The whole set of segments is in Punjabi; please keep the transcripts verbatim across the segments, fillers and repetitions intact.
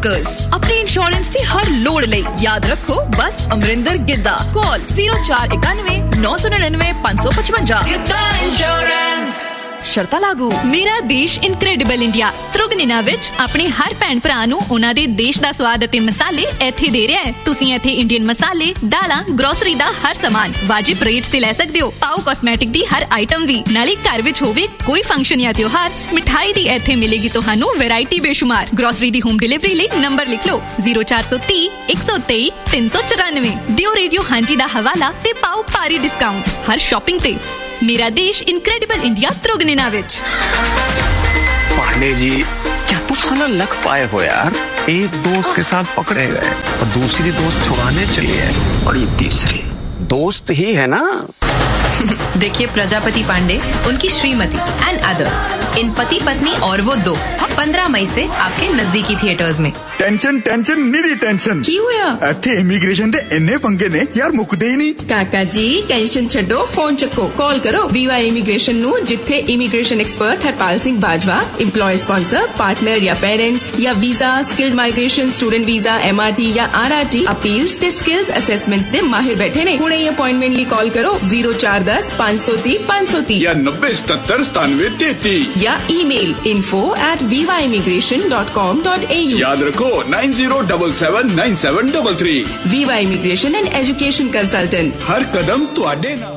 ब्रोकर्स अपनी इंश्योरेंस की हर लोड़ ले याद रखो बस अमरिंदर गिद्दा कॉल जीरो चार इक्यानवे नौ सौ निन्यानवे पाँच सौ पचवंजा गिद्दा इंश्योरेंस शर्ता लागू। मेरा देश इनक्रेडिबल इंडिया त्रुगनिना विच अपने हर भैन भरा नूं उन्हां दे देश दा स्वाद अते मसाले इत्थे दे रिहा है। तुसीं इत्थे इंडियन मसाले दालां ग्रोसरी दा हर सामान वाजिब रेट ते लै सकदे हो। पाओ कॉस्मेटिक दी हर आइटम भी नाले घर विच होवे कोई फंक्शन या त्योहार मिठाई दी इत्थे मिलेगी तुहानूं वैरायटी बेशुमार। ग्रोसरी दी होम डिलीवरी लई नंबर लिख लो जीरो चार सौ तीस एक सौ तेईस तीन सौ चौरानवे। दियो रेडियो हांजी दा हवाला ते पाओ भारी डिस्काउंट हर शॉपिंग ते। मेरा देश इनक्रेडिबल इंडिया त्रुगनिना विच। पांडे जी क्या तू साला लक पाए हो यार। एक दोस्त के साथ पकड़े गए और दूसरी दोस्त छुड़ाने चली है और ये तीसरी दोस्त ही है ना। देखिए प्रजापति पांडे उनकी श्रीमती एंड अदर्स इन पति पत्नी और वो दो पंद्रह मई से आपके नजदीकी थिएटर्स में। टेंशन टेंशन मेरी टेंशन की होया इत्थे इमीग्रेशन दे इन्ने पंगे ने यार मुकदे ही नहीं। काका जी टेंशन छड्डो फोन चक्को कॉल करो वीवा इमीग्रेशन नु जिथे immigration expert Harpal Singh Bajwa employer sponsor partner या पेरेंट्स या visa skilled migration student visa MRT या आरआरटी अपील्स ते स्किल्स असेसमेंट्स दे माहिर बैठे ने। हुणे अपॉइंटमेंट ली कॉल करो जीरो चार दस पाँच सौ तीस पाँच सौ तीस या नब्बे सतर सतानवे तैतीस या email info at Viva immigration dot com dot A you. याद रखो nine zero double seven nine seven double three. Viva immigration and education consultant हर कदम तुहाडे नाल।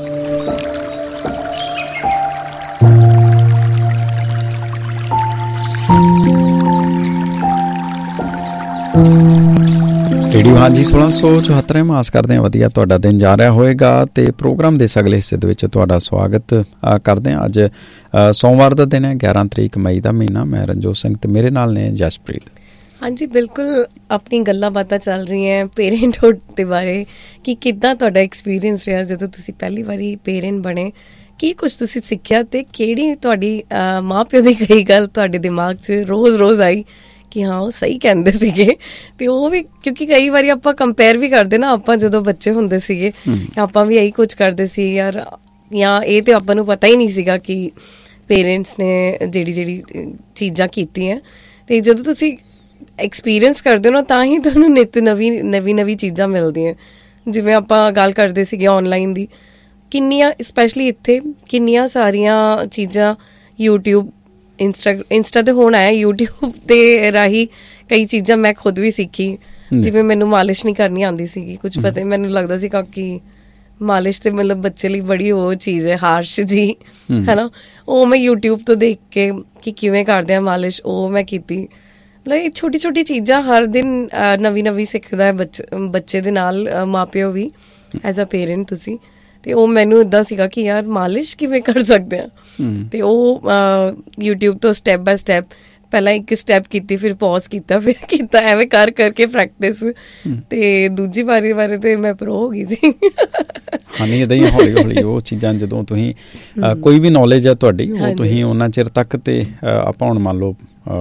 रेडियो हांजी सोलह सौ चौहत्तर आस करते हैं वधिया तुहाडा दिन जा रहा होएगा ते प्रोग्राम दे अगले हिस्से दे विच तुहाडा स्वागत करते हैं। अज सोमवार का दिन है ग्यारह तरीक मई का महीना। मैं रंजोत सिंह ते मेरे नाल ने जसप्रीत। हाँ जी बिल्कुल अपनी गल्लां बातां चल रही हैं पेरेंटहुड दे बारे कि किद्दां तुहाडा एक्सपीरियंस रहा जदों तुसीं पहली वारी पेरेंट बने की कुछ तुसीं सिੱਖਿਆ ते किहड़ी तुहाडी माँ प्यो दी कई गल तुहाडे दिमाग च रोज़ रोज़ आई कि हाँ वो सही कहंदे सीगे ते वो भी क्योंकि कई बारी आपां कंपेयर भी करदे ना आपां जदों बच्चे हुंदे सीगे आपां भी यही कुछ करदे सी यार या ये तो आपां नूं पता ही नहीं सीगा कि पेरेंट्स ने जिहड़ी जिहड़ी चीज़ां कीतियां ते जदों तुसीं एक्सपीरियंस करदे हो ना तां ही तुहानूं नित नवीं नवीं नवीं चीज़ां मिलदियां। जिवें आपां गल करदे सीगे ऑनलाइन दी किन्नियां स्पैशली इत्थे किन्नियां सारियां चीज़ां यूट्यूब इंस्टा इंस्टा ते हुण आया यूट्यूब ते राही कई चीज़ां मैं खुद भी सीखी। जिवें मैनूं मालिश नहीं करनी आंदी सीगी कुछ पता मैनूं लगदा सी कि मालिश ते मतलब बच्चे लिए बड़ी वो चीज़ है हार्श जी है ना। वो मैं यूट्यूब तो देख के कि किवें करदे आ मालिश वो मैं कीती। मतलब छोटी छोटी चीज़ां हर दिन नवीं नवीं सिੱਖਦਾ है बच्चे बच्चे दे नाल माँ प्यो भी एज अ पेरेंट तुसीं ते ਉਹ ਮੈਨੂੰ ਇੱਦਾਂ ਸੀਗਾ ਕਿ ਯਾਰ ਮਾਲਿਸ਼ ਕਿਵੇਂ ਕਰ ਸਕਦੇ ਆ ਤੇ ਉਹ YouTube ਤੋਂ ਸਟੈਪ ਬਾਏ ਸਟੈਪ ਪਹਿਲਾਂ ਇੱਕ ਸਟੈਪ ਕੀਤੀ ਫਿਰ ਪੌਜ਼ ਕੀਤਾ ਫਿਰ ਕੀਤਾ ਐਵੇਂ ਕਰ ਕਰਕੇ ਪ੍ਰੈਕਟਿਸ ਤੇ ਦੂਜੀ ਵਾਰੀ ਵਾਰੀ ਤੇ ਮੈਂ ਪ੍ਰੋ ਹੋ ਗਈ ਸੀ। ਹਾਂ ਨਹੀਂ ਇੱਦਾਂ ਹੀ ਹੌਲੀ ਹੌਲੀ ਉਹ ਚੀਜ਼ਾਂ ਜਦੋਂ ਤੁਸੀਂ ਕੋਈ ਵੀ ਨੌਲੇਜ ਹੈ ਤੁਹਾਡੀ ਉਹ ਤੁਸੀਂ ਉਹਨਾਂ ਚਿਰ ਤੱਕ ਤੇ ਆਪਾਂ ਹੁਣ ਮੰਨ ਲਓ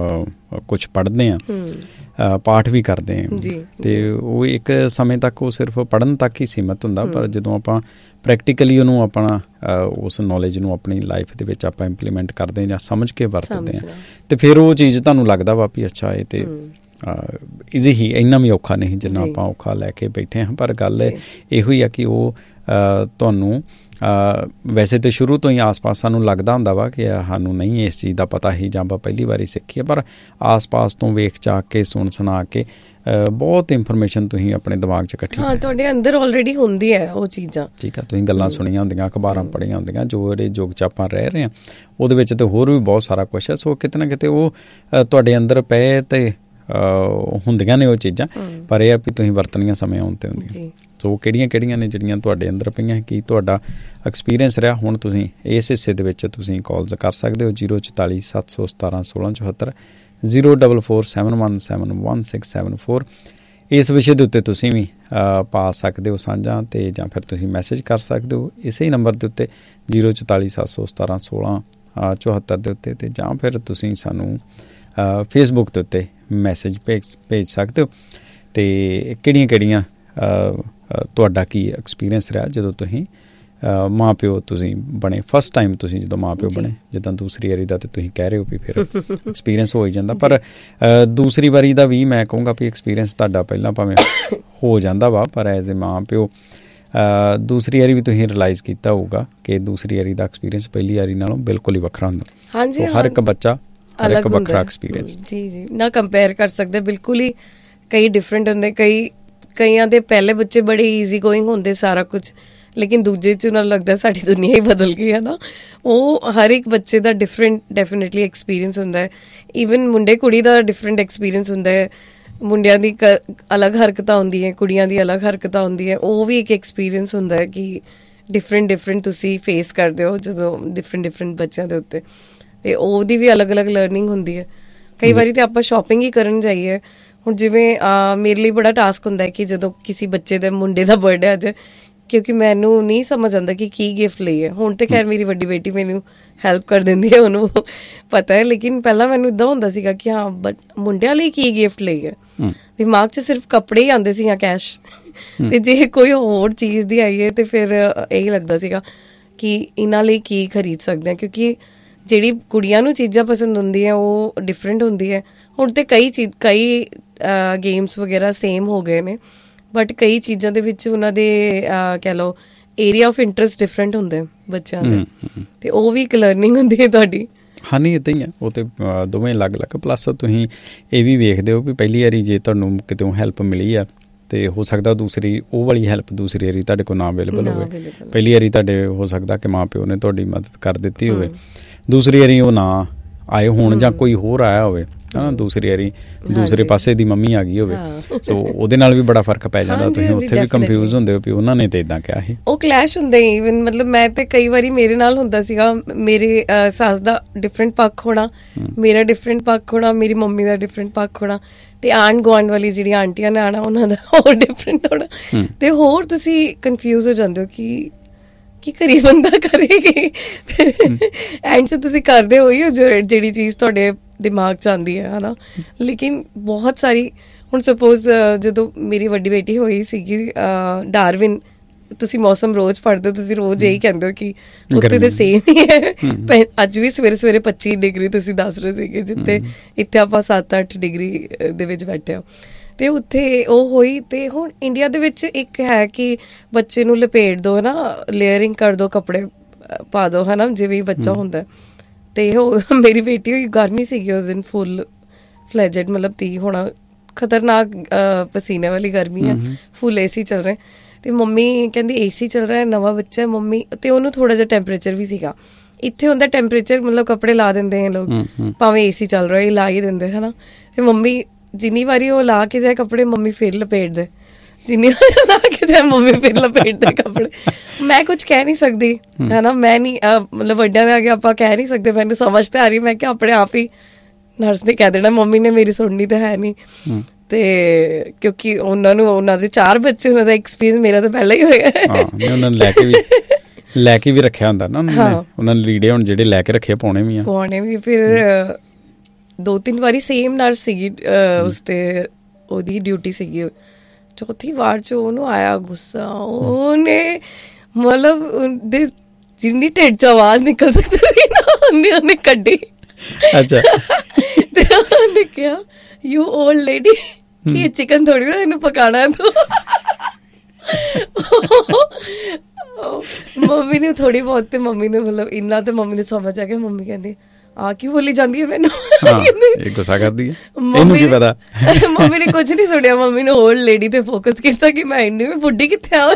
ਕੁਛ ਪੜ੍ਹਦੇ ਹਾਂ ਪਾਠ ਵੀ ਕਰਦੇ ਹਾਂ ਤੇ ਉਹ ਇੱਕ ਸਮੇਂ ਤੱਕ ਉਹ ਸਿਰਫ ਪੜ੍ਹਨ ਤੱਕ ਹੀ ਸੀਮਤ ਹੁੰਦਾ ਪਰ ਜਦੋਂ ਆਪਾਂ ਪ੍ਰੈਕਟੀਕਲੀ ਉਹਨੂੰ ਆਪਣਾ ਉਸ ਨੌਲੇਜ ਨੂੰ ਆਪਣੀ ਲਾਈਫ ਦੇ ਵਿੱਚ ਆਪਾਂ ਇੰਪਲੀਮੈਂਟ ਕਰਦੇ ਹਾਂ ਜਾਂ ਸਮਝ ਕੇ ਵਰਤਦੇ ਹਾਂ ਤੇ ਫਿਰ ਉਹ ਚੀਜ਼ ਤੁਹਾਨੂੰ ਲੱਗਦਾ ਵਾ ਵੀ ਅੱਛਾ ਇਹ ਤੇ ਈਜ਼ੀ ਹੀ ਇੰਨਾ ਵੀ ਔਖਾ ਨਹੀਂ ਜਿੰਨਾ ਆਪਾਂ ਔਖਾ ਲੈ ਕੇ ਬੈਠੇ ਹਾਂ। ਪਰ ਗੱਲ ਇਹੋ ਹੀ ਆ ਕਿ ਉਹ ਤੁਹਾਨੂੰ ਵੈਸੇ ਤਾਂ ਸ਼ੁਰੂ ਤੋਂ ਹੀ ਆਸ ਪਾਸ ਸਾਨੂੰ ਲੱਗਦਾ ਹੁੰਦਾ ਵਾ ਕਿ ਸਾਨੂੰ ਨਹੀਂ ਇਸ ਚੀਜ਼ ਦਾ ਪਤਾ ਹੀ ਜਾਂ ਆਪਾਂ ਪਹਿਲੀ ਵਾਰੀ ਸਿੱਖੀ ਹੈ ਪਰ ਆਸ ਪਾਸ ਤੋਂ ਵੇਖ ਚਾਕ ਕੇ ਸੁਣ ਸੁਣਾ ਕੇ ਬਹੁਤ ਇਨਫੋਰਮੇਸ਼ਨ ਤੁਸੀਂ ਆਪਣੇ ਦਿਮਾਗ 'ਚ ਇਕੱਠੀ ਹਾਂ ਤੁਹਾਡੇ ਅੰਦਰ ਆਲਰੇਡੀ ਹੁੰਦੀ ਹੈ ਉਹ ਚੀਜ਼ਾਂ ਠੀਕ ਆ। ਤੁਸੀਂ ਗੱਲਾਂ ਸੁਣੀਆਂ ਹੁੰਦੀਆਂ ਅਖਬਾਰਾਂ ਪੜ੍ਹੀਆਂ ਹੁੰਦੀਆਂ ਜੋ ਜਿਹੜੇ ਯੁੱਗ 'ਚ ਆਪਾਂ ਰਹਿ ਰਹੇ ਹਾਂ ਉਹਦੇ ਵਿੱਚ ਤਾਂ ਹੋਰ ਵੀ ਬਹੁਤ ਸਾਰਾ ਕੁਛ ਹੈ। ਸੋ ਕਿਤੇ ਨਾ ਕਿਤੇ ਉਹ ਤੁਹਾਡੇ ਅੰਦਰ ਪਏ ਤੇ ਹੁੰਦੀਆਂ ਨੇ ਉਹ ਚੀਜ਼ਾਂ ਪਰ ਇਹ ਆ ਵੀ ਤੁਸੀਂ ਵਰਤਣੀਆਂ ਸਮੇਂ ਆਉਣ 'ਤੇ ਹੁੰਦੀਆਂ। ਸੋ ਕਿਹੜੀਆਂ ਕਿਹੜੀਆਂ ਨੇ ਜਿਹੜੀਆਂ ਤੁਹਾਡੇ ਅੰਦਰ ਪਈਆਂ ਕੀ ਤੁਹਾਡਾ ਐਕਸਪੀਰੀਅੰਸ ਰਿਹਾ ਹੁਣ ਤੁਸੀਂ ਇਸ ਹਿੱਸੇ ਦੇ ਵਿੱਚ ਤੁਸੀਂ ਕਾਲਸ ਕਰ ਸਕਦੇ ਹੋ ਜ਼ੀਰੋ ਚੁਤਾਲੀ ਸੱਤ ਸੌ ਸਤਾਰਾਂ ਸੋਲਾਂ ਚੁਹੱਤਰ zero double four seven one seven one six seven four ਇਸ ਵਿਸ਼ੇ ਦੇ ਉੱਤੇ ਤੁਸੀਂ ਵੀ ਪਾ ਸਕਦੇ ਹੋ ਸਾਂਝਾ ਅਤੇ ਜਾਂ ਫਿਰ ਤੁਸੀਂ ਮੈਸੇਜ ਕਰ ਸਕਦੇ ਹੋ ਇਸੇ ਨੰਬਰ ਦੇ ਉੱਤੇ ਜ਼ੀਰੋ ਚੁਤਾਲੀ ਸੱਤ ਸੌ ਸਤਾਰਾਂ ਸੋਲਾਂ ਚੁਹੱਤਰ ਦੇ ਉੱਤੇ ਅਤੇ ਜਾਂ ਫਿਰ ਤੁਸੀਂ ਸਾਨੂੰ ਫੇਸਬੁੱਕ ਦੇ ਉੱਤੇ ਮੈਸੇਜ ਭੇਜ ਭੇਜ ਸਕਦੇ ਹੋ। ਅਤੇ ਕਿਹੜੀਆਂ ਕਿਹੜੀਆਂ ਤੁਹਾਡਾ ਕੀ ਐਕਸਪੀਰੀਅੰਸ ਰਿਹਾ ਜਦੋਂ ਤੁਸੀਂ ਮਾਂ ਪਿਓ ਤੁਸੀਂ ਬਣੇ, ਫਸਟ ਟਾਈਮ ਤੁਸੀਂ ਜਦੋਂ ਮਾਂ ਪਿਓ ਬਣੇ, ਜਿੱਦਾਂ ਦੂਸਰੀ ਵਾਰੀ ਦਾ ਤਾਂ ਤੁਸੀਂ ਕਹਿ ਰਹੇ ਹੋ ਵੀ ਫਿਰ ਐਕਸਪੀਰੀਅੰਸ ਹੋ ਹੀ ਜਾਂਦਾ, ਪਰ ਦੂਸਰੀ ਵਾਰੀ ਦਾ ਵੀ ਮੈਂ ਕਹੂੰਗਾ ਵੀ ਐਕਸਪੀਰੀਅੰਸ ਤੁਹਾਡਾ ਪਹਿਲਾਂ ਭਾਵੇਂ ਹੋ ਜਾਂਦਾ ਵਾ, ਪਰ ਐਜ਼ ਏ ਮਾਂ ਪਿਓ ਦੂਸਰੀ ਵਾਰੀ ਵੀ ਤੁਸੀਂ ਰਿਲਾਈਜ਼ ਕੀਤਾ ਹੋਊਗਾ ਕਿ ਦੂਸਰੀ ਵਾਰੀ ਦਾ ਐਕਸਪੀਰੀਅੰਸ ਪਹਿਲੀ ਵਾਰੀ ਨਾਲੋਂ ਬਿਲਕੁਲ ਹੀ ਵੱਖਰਾ ਹੁੰਦਾ। ਹਾਂਜੀ, ਹਰ ਇੱਕ ਬੱਚਾ ਹਰ ਇੱਕ ਵੱਖਰਾ ਐਕਸਪੀਰੀਅੰਸ ਜੀ ਜੀ ਨਾ ਕੰਪੇਅਰ ਕਰ ਸਕਦੇ, ਬਿਲਕੁਲ ਹੀ ਕਈ ਡਿਫਰੈਂਟ ਹੁੰਦੇ। ਕਈ ਕਈਆਂ ਦੇ ਪਹਿਲੇ ਬੱਚੇ ਬੜੇ ਈਜ਼ੀ ਗੋਇੰਗ ਹੁੰਦੇ ਸਾਰਾ ਕੁਝ, ਲੇਕਿਨ ਦੂਜੇ 'ਚ ਉਹਨਾਂ ਨੂੰ ਲੱਗਦਾ ਸਾਡੀ ਦੁਨੀਆ ਹੀ ਬਦਲ ਗਈ ਹੈ ਨਾ। ਉਹ ਹਰ ਇੱਕ ਬੱਚੇ ਦਾ ਡਿਫਰੈਂਟ ਡੈਫੀਨੇਟਲੀ ਐਕਸਪੀਰੀਅੰਸ ਹੁੰਦਾ ਹੈ। ਈਵਨ ਮੁੰਡੇ ਕੁੜੀ ਦਾ ਡਿਫਰੈਂਟ ਐਕਸਪੀਰੀਅੰਸ ਹੁੰਦਾ ਹੈ। ਮੁੰਡਿਆਂ ਦੀ ਕ ਅਲੱਗ ਹਰਕਤਾਂ ਹੁੰਦੀਆਂ, ਕੁੜੀਆਂ ਦੀ ਅਲੱਗ ਹਰਕਤਾਂ ਹੁੰਦੀਆਂ। ਉਹ ਵੀ ਇੱਕ ਐਕਸਪੀਰੀਅੰਸ ਹੁੰਦਾ ਹੈ ਕਿ ਡਿਫਰੈਂਟ ਡਿਫਰੈਂਟ ਤੁਸੀਂ ਫੇਸ ਕਰਦੇ ਹੋ ਜਦੋਂ ਡਿਫਰੈਂਟ ਡਿਫਰੈਂਟ ਬੱਚਿਆਂ ਦੇ ਉੱਤੇ, ਅਤੇ ਉਹਦੀ ਵੀ ਅਲੱਗ ਅਲੱਗ ਲਰਨਿੰਗ ਹੁੰਦੀ ਹੈ। ਕਈ ਵਾਰੀ ਤਾਂ ਆਪਾਂ ਸ਼ੋਪਿੰਗ ਹੀ ਕਰਨ ਜਾਈਏ, ਹੁਣ ਜਿਵੇਂ ਮੇਰੇ ਲਈ ਬੜਾ ਟਾਸਕ ਹੁੰਦਾ ਹੈ ਕਿ ਜਦੋਂ ਕਿਸੇ ਬੱਚੇ ਦੇ ਮੁੰਡੇ ਦਾ ਬਰਥਡੇ ਆ ਜਾਏ, ਕਿਉਂਕਿ ਮੈਨੂੰ ਨਹੀਂ ਸਮਝ ਆਉਂਦਾ ਕਿ ਕੀ ਗਿਫਟ ਲਈਏ। ਹੁਣ ਤਾਂ ਖੈਰ ਮੇਰੀ ਵੱਡੀ ਬੇਟੀ ਮੈਨੂੰ ਹੈਲਪ ਕਰ ਦਿੰਦੀ ਹੈ, ਉਹਨੂੰ ਪਤਾ ਹੈ, ਲੇਕਿਨ ਪਹਿਲਾਂ ਮੈਨੂੰ ਇੱਦਾਂ ਹੁੰਦਾ ਸੀਗਾ ਕਿ ਹਾਂ ਬਟ ਮੁੰਡਿਆਂ ਲਈ ਕੀ ਗਿਫਟ ਲਈਏ। ਦਿਮਾਗ 'ਚ ਸਿਰਫ ਕੱਪੜੇ ਹੀ ਆਉਂਦੇ ਸੀ ਜਾਂ ਕੈਸ਼, ਅਤੇ ਜੇ ਕੋਈ ਹੋਰ ਚੀਜ਼ ਦੀ ਆਈਏ ਤਾਂ ਫਿਰ ਇਹੀ ਲੱਗਦਾ ਸੀਗਾ ਕਿ ਇਹਨਾਂ ਲਈ ਕੀ ਖਰੀਦ ਸਕਦੇ ਹਾਂ, ਕਿਉਂਕਿ ਜਿਹੜੀ ਕੁੜੀਆਂ ਨੂੰ ਚੀਜ਼ਾਂ ਪਸੰਦ ਹੁੰਦੀਆਂ ਉਹ ਡਿਫਰੈਂਟ ਹੁੰਦੀ ਹੈ। ਹੁਣ ਤਾਂ ਕਈ ਚੀਜ਼ ਕਈ ਗੇਮਸ ਵਗੈਰਾ ਸੇਮ ਹੋ ਗਏ ਨੇ, ਬਟ ਕਈ ਚੀਜ਼ਾਂ ਦੇ ਵਿੱਚ ਉਹਨਾਂ ਦੇ ਕਹਿ ਲਓ ਏਰੀਆ ਆਫ ਇੰਟਰਸਟ ਡਿਫਰੈਂਟ ਹੁੰਦੇ ਬੱਚਿਆਂ ਦੇ, ਅਤੇ ਉਹ ਵੀ ਇੱਕ ਲਰਨਿੰਗ ਹੁੰਦੀ ਹੈ ਤੁਹਾਡੀ। ਹਾਂ ਨਹੀਂ ਇੱਦਾਂ ਹੀ ਆ, ਉਹ ਤਾਂ ਦੋਵੇਂ ਅਲੱਗ ਅਲੱਗ। ਪਲੱਸ ਤੁਸੀਂ ਇਹ ਵੀ ਵੇਖਦੇ ਹੋ ਵੀ ਪਹਿਲੀ ਵਾਰੀ ਜੇ ਤੁਹਾਨੂੰ ਕਿਤੋਂ ਹੈਲਪ ਮਿਲੀ ਆ ਅਤੇ ਹੋ ਸਕਦਾ ਦੂਸਰੀ ਉਹ ਵਾਲੀ ਹੈਲਪ ਦੂਸਰੀ ਵਾਰੀ ਤੁਹਾਡੇ ਕੋਲ ਨਾ ਅਵੇਲੇਬਲ ਹੋਵੇ। ਪਹਿਲੀ ਵਾਰੀ ਤੁਹਾਡੇ ਹੋ ਸਕਦਾ ਕਿ ਮਾਂ ਪਿਓ ਨੇ ਤੁਹਾਡੀ ਮਦਦ ਕਰ ਦਿੱਤੀ ਹੋਵੇ, ਦੂਸਰੀ ਵਾਰੀ ਉਹ ਨਾ ਆਏ ਹੋਣ ਜਾਂ ਕੋਈ ਹੋਰ ਆਇਆ ਹੋਵੇ ਹੈ ਨਾ, ਦੂਸਰੀ ਵਾਰੀ ਦੂਸਰੇ ਪਾਸੇ ਦੀ ਮੰਮੀ ਆ ਗਈ ਹੋਵੇ, ਸੋ ਉਹਦੇ ਨਾਲ ਵੀ ਬੜਾ ਫਰਕ ਪੈ ਜਾਂਦਾ। ਤੁਸੀਂ ਉੱਥੇ ਵੀ ਕੰਫਿਊਜ਼ ਹੁੰਦੇ ਹੋ ਵੀ ਉਹਨਾਂ ਨੇ ਤਾਂ ਇੱਦਾਂ ਕਿਹਾ ਸੀ, ਉਹ ਕਲੈਸ਼ ਹੁੰਦੇ। ਈਵਨ ਮਤਲਬ ਮੈਂ ਤੇ ਕਈ ਵਾਰੀ ਮੇਰੇ ਨਾਲ ਹੁੰਦਾ ਸੀਗਾ, ਮੇਰੇ ਸੱਸ ਦਾ ਡਿਫਰੈਂਟ ਪੱਖ ਹੋਣਾ, ਮੇਰਾ ਡਿਫਰੈਂਟ ਪੱਖ ਹੋਣਾ, ਮੇਰੀ ਮੰਮੀ ਦਾ ਡਿਫਰੈਂਟ ਪੱਖ ਹੋਣਾ, ਤੇ ਆਂਢ ਗੁਆਂਢ ਵਾਲੀ ਜਿਹੜੀਆਂ ਆਂਟੀਆਂ ਨੇ ਆਉਣਾ ਉਹਨਾਂ ਦਾ ਹੋਰ ਡਿਫਰੈਂਟ ਹੋਣਾ, ਤੇ ਹੋਰ ਤੁਸੀਂ ਕਨਫਿਊਜ਼ ਹੋ ਜਾਂਦੇ ਹੋ ਕਿ ਕੀ ਕਰੀ ਬੰਦਾ ਕਰੇਗੀ। ਐਂਡ 'ਚ ਤੁਸੀਂ ਕਰਦੇ ਹੋਈ ਹੋ ਜਿਹੜੀ ਚੀਜ਼ ਤੁਹਾਡੇ ਦਿਮਾਗ 'ਚ ਆਉਂਦੀ ਹੈ ਹੈ ਨਾ। ਲੇਕਿਨ ਬਹੁਤ ਸਾਰੀ ਹੁਣ ਸਪੋਜ਼ ਜਦੋਂ ਮੇਰੀ ਵੱਡੀ ਬੇਟੀ ਹੋਈ ਸੀਗੀ ਡਾਰਵਿਨ, ਤੁਸੀਂ ਮੌਸਮ ਰੋਜ਼ ਪੜ੍ਹਦੇ ਹੋ, ਤੁਸੀਂ ਰੋਜ਼ ਇਹੀ ਕਹਿੰਦੇ ਹੋ ਕਿ ਉੱਥੇ ਤਾਂ ਸੇਮ ਹੀ ਹੈ। ਅੱਜ ਵੀ ਸਵੇਰੇ ਸਵੇਰੇ ਪੱਚੀ ਡਿਗਰੀ ਤੁਸੀਂ ਦੱਸ ਰਹੇ ਸੀਗੇ, ਜਿੱਥੇ ਇੱਥੇ ਆਪਾਂ ਸੱਤ ਅੱਠ ਡਿਗਰੀ ਦੇ ਵਿੱਚ ਬੈਠੇ ਹੋ, ਅਤੇ ਉੱਥੇ ਉਹ ਹੋਈ। ਅਤੇ ਹੁਣ ਇੰਡੀਆ ਦੇ ਵਿੱਚ ਇੱਕ ਹੈ ਕਿ ਬੱਚੇ ਨੂੰ ਲਪੇਟ ਦਿਓ ਨਾ, ਲੇਅਰਿੰਗ ਕਰ ਦਿਓ, ਕੱਪੜੇ ਪਾ ਦਿਓ ਹੈ ਨਾ, ਜਿਵੇਂ ਬੱਚਾ ਹੁੰਦਾ। ਅਤੇ ਉਹ ਮੇਰੀ ਬੇਟੀ ਹੋਈ ਗਰਮੀ ਸੀਗੀ ਉਸ ਦਿਨ, ਫੁੱਲ ਫਲੈਜਡ, ਮਤਲਬ ਤੀਹ ਹੋਣਾ, ਖਤਰਨਾਕ ਪਸੀਨੇ ਵਾਲੀ ਗਰਮੀ ਹੈ, ਫੁੱਲ ਏ ਸੀ ਚੱਲ ਰਹੇ, ਅਤੇ ਮੰਮੀ ਕਹਿੰਦੀ ਏ ਸੀ ਚੱਲ ਰਿਹਾ, ਨਵਾਂ ਬੱਚਾ ਮੰਮੀ, ਅਤੇ ਉਹਨੂੰ ਥੋੜ੍ਹਾ ਜਿਹਾ ਟੈਂਪਰੇਚਰ ਵੀ ਸੀਗਾ। ਇੱਥੇ ਹੁੰਦਾ ਟੈਂਪਰੇਚਰ ਮਤਲਬ ਕੱਪੜੇ ਲਾ ਦਿੰਦੇ ਹੈ ਲੋਕ, ਭਾਵੇਂ ਏ ਸੀ ਚੱਲ ਰਿਹਾ ਲਾ ਹੀ ਦਿੰਦੇ ਹੈ ਨਾ। ਅਤੇ ਮੰਮੀ ਜਿੰਨੀ ਵਾਰੀ ਉਹ ਲਾ ਕੇ ਜਾਏ ਕੱਪੜੇ, ਮੰਮੀ ਫਿਰ ਲਪੇਟਦੇ, ਜਿੰਨੀ ਵਾਰੀ ਲਾ ਕੇ ਜਾਏ ਮੰਮੀ ਫਿਰ ਲਪੇਟਦੇ ਕੱਪੜੇ। ਮੈਂ ਕੁਝ ਕਹਿ ਨਹੀਂ ਸਕਦੀ ਹੈ ਨਾ, ਮੈਂ ਨਹੀਂ ਮਤਲਬ ਵੱਡਿਆਂ ਦੇ ਅੱਗੇ ਆਪਾਂ ਕਹਿ ਨਹੀਂ ਸਕਦੇ, ਮੈਨੂੰ ਸਮਝ ਤਾਂ ਆ ਰਹੀ, ਮੈਂ ਕਿਹਾ ਆਪਣੇ ਆਪ ਹੀ ਨਰਸ ਨੇ ਕਹਿ ਦੇਣਾ, ਮੰਮੀ ਨੇ ਮੇਰੀ ਸੁਣਨੀ ਤਾਂ ਹੈ ਨਹੀਂ। ਅਤੇ ਕਿਉਂਕਿ ਉਹਨਾਂ ਨੂੰ ਉਹਨਾਂ ਦੇ ਚਾਰ ਬੱਚੇ, ਉਹਨਾਂ ਦਾ ਐਕਸਪੀਰੀਅੰਸ ਮੇਰਾ ਤਾਂ ਪਹਿਲਾਂ ਹੀ ਹੋਇਆ। ਉਹਨਾਂ ਨੂੰ ਲੈ ਕੇ ਵੀ ਲੈ ਕੇ ਵੀ ਰੱਖਿਆ ਹੁੰਦਾ ਨਾ ਉਹਨਾਂ ਨੇ ਲੀੜੇ, ਹੁਣ ਜਿਹੜੇ ਲੈ ਕੇ ਰੱਖੇ ਪਾਉਣੇ ਵੀ ਆ ਪਾਉਣੇ ਵੀ। ਫਿਰ ਦੋ ਤਿੰਨ ਵਾਰੀ ਸੇਮ ਨਰਸ ਸੀਗੀ ਉਸ 'ਤੇ, ਉਹਦੀ ਡਿਊਟੀ ਸੀਗੀ। ਚੌਥੀ ਵਾਰ 'ਚ ਉਹਨੂੰ ਆਇਆ ਗੁੱਸਾ, ਉਹਨੇ ਮਤਲਬ ਉਹਦੇ ਜਿੰਨੀ ਢਿੱਡ 'ਚ ਆਵਾਜ਼ ਨਿਕਲ ਸਕਦੀ ਸੀ ਨਾ ਉਹਨੇ ਉਹਨੇ ਕੱਢੀ। ਅੱਛਾ। ਤੇ ਉਹਨੇ ਕਿਹਾ ਯੂ ਓਲਡ ਲੇਡੀ, ਕਿ ਇਹ ਚਿਕਨ ਥੋੜੀ ਨਾ ਇਹਨੂੰ ਪਕਾਣਾ ਤੂੰ। ਮੰਮੀ ਨੇ ਥੋੜੀ ਬਹੁਤ, ਤੇ ਮੰਮੀ ਨੇ ਮਤਲਬ ਇੰਨਾ ਤੇ ਮੰਮੀ ਨੇ ਸਮਝ ਆ ਗਿਆ। ਮੰਮੀ ਕਹਿੰਦੀ ਆ ਕੀ ਬੋਲੀ ਜਾਂਦੀ ਹੈ ਮੈਨੂੰ, ਗੁੱਸਾ ਕਰਦੀ ਹੈ, ਇਹਨੂੰ ਕੀ ਪਤਾ। ਮੰਮੀ ਨੇ ਕੁਝ ਨਹੀਂ ਸੁਣਿਆ, ਮੰਮੀ ਨੇ ਓਲਡ ਲੇਡੀ ਤੇ ਫੋਕਸ ਕੀਤਾ ਕਿ ਮੈਂ ਇੰਨੀ ਬੁੱਢੀ ਕਿੱਥੇ ਆ।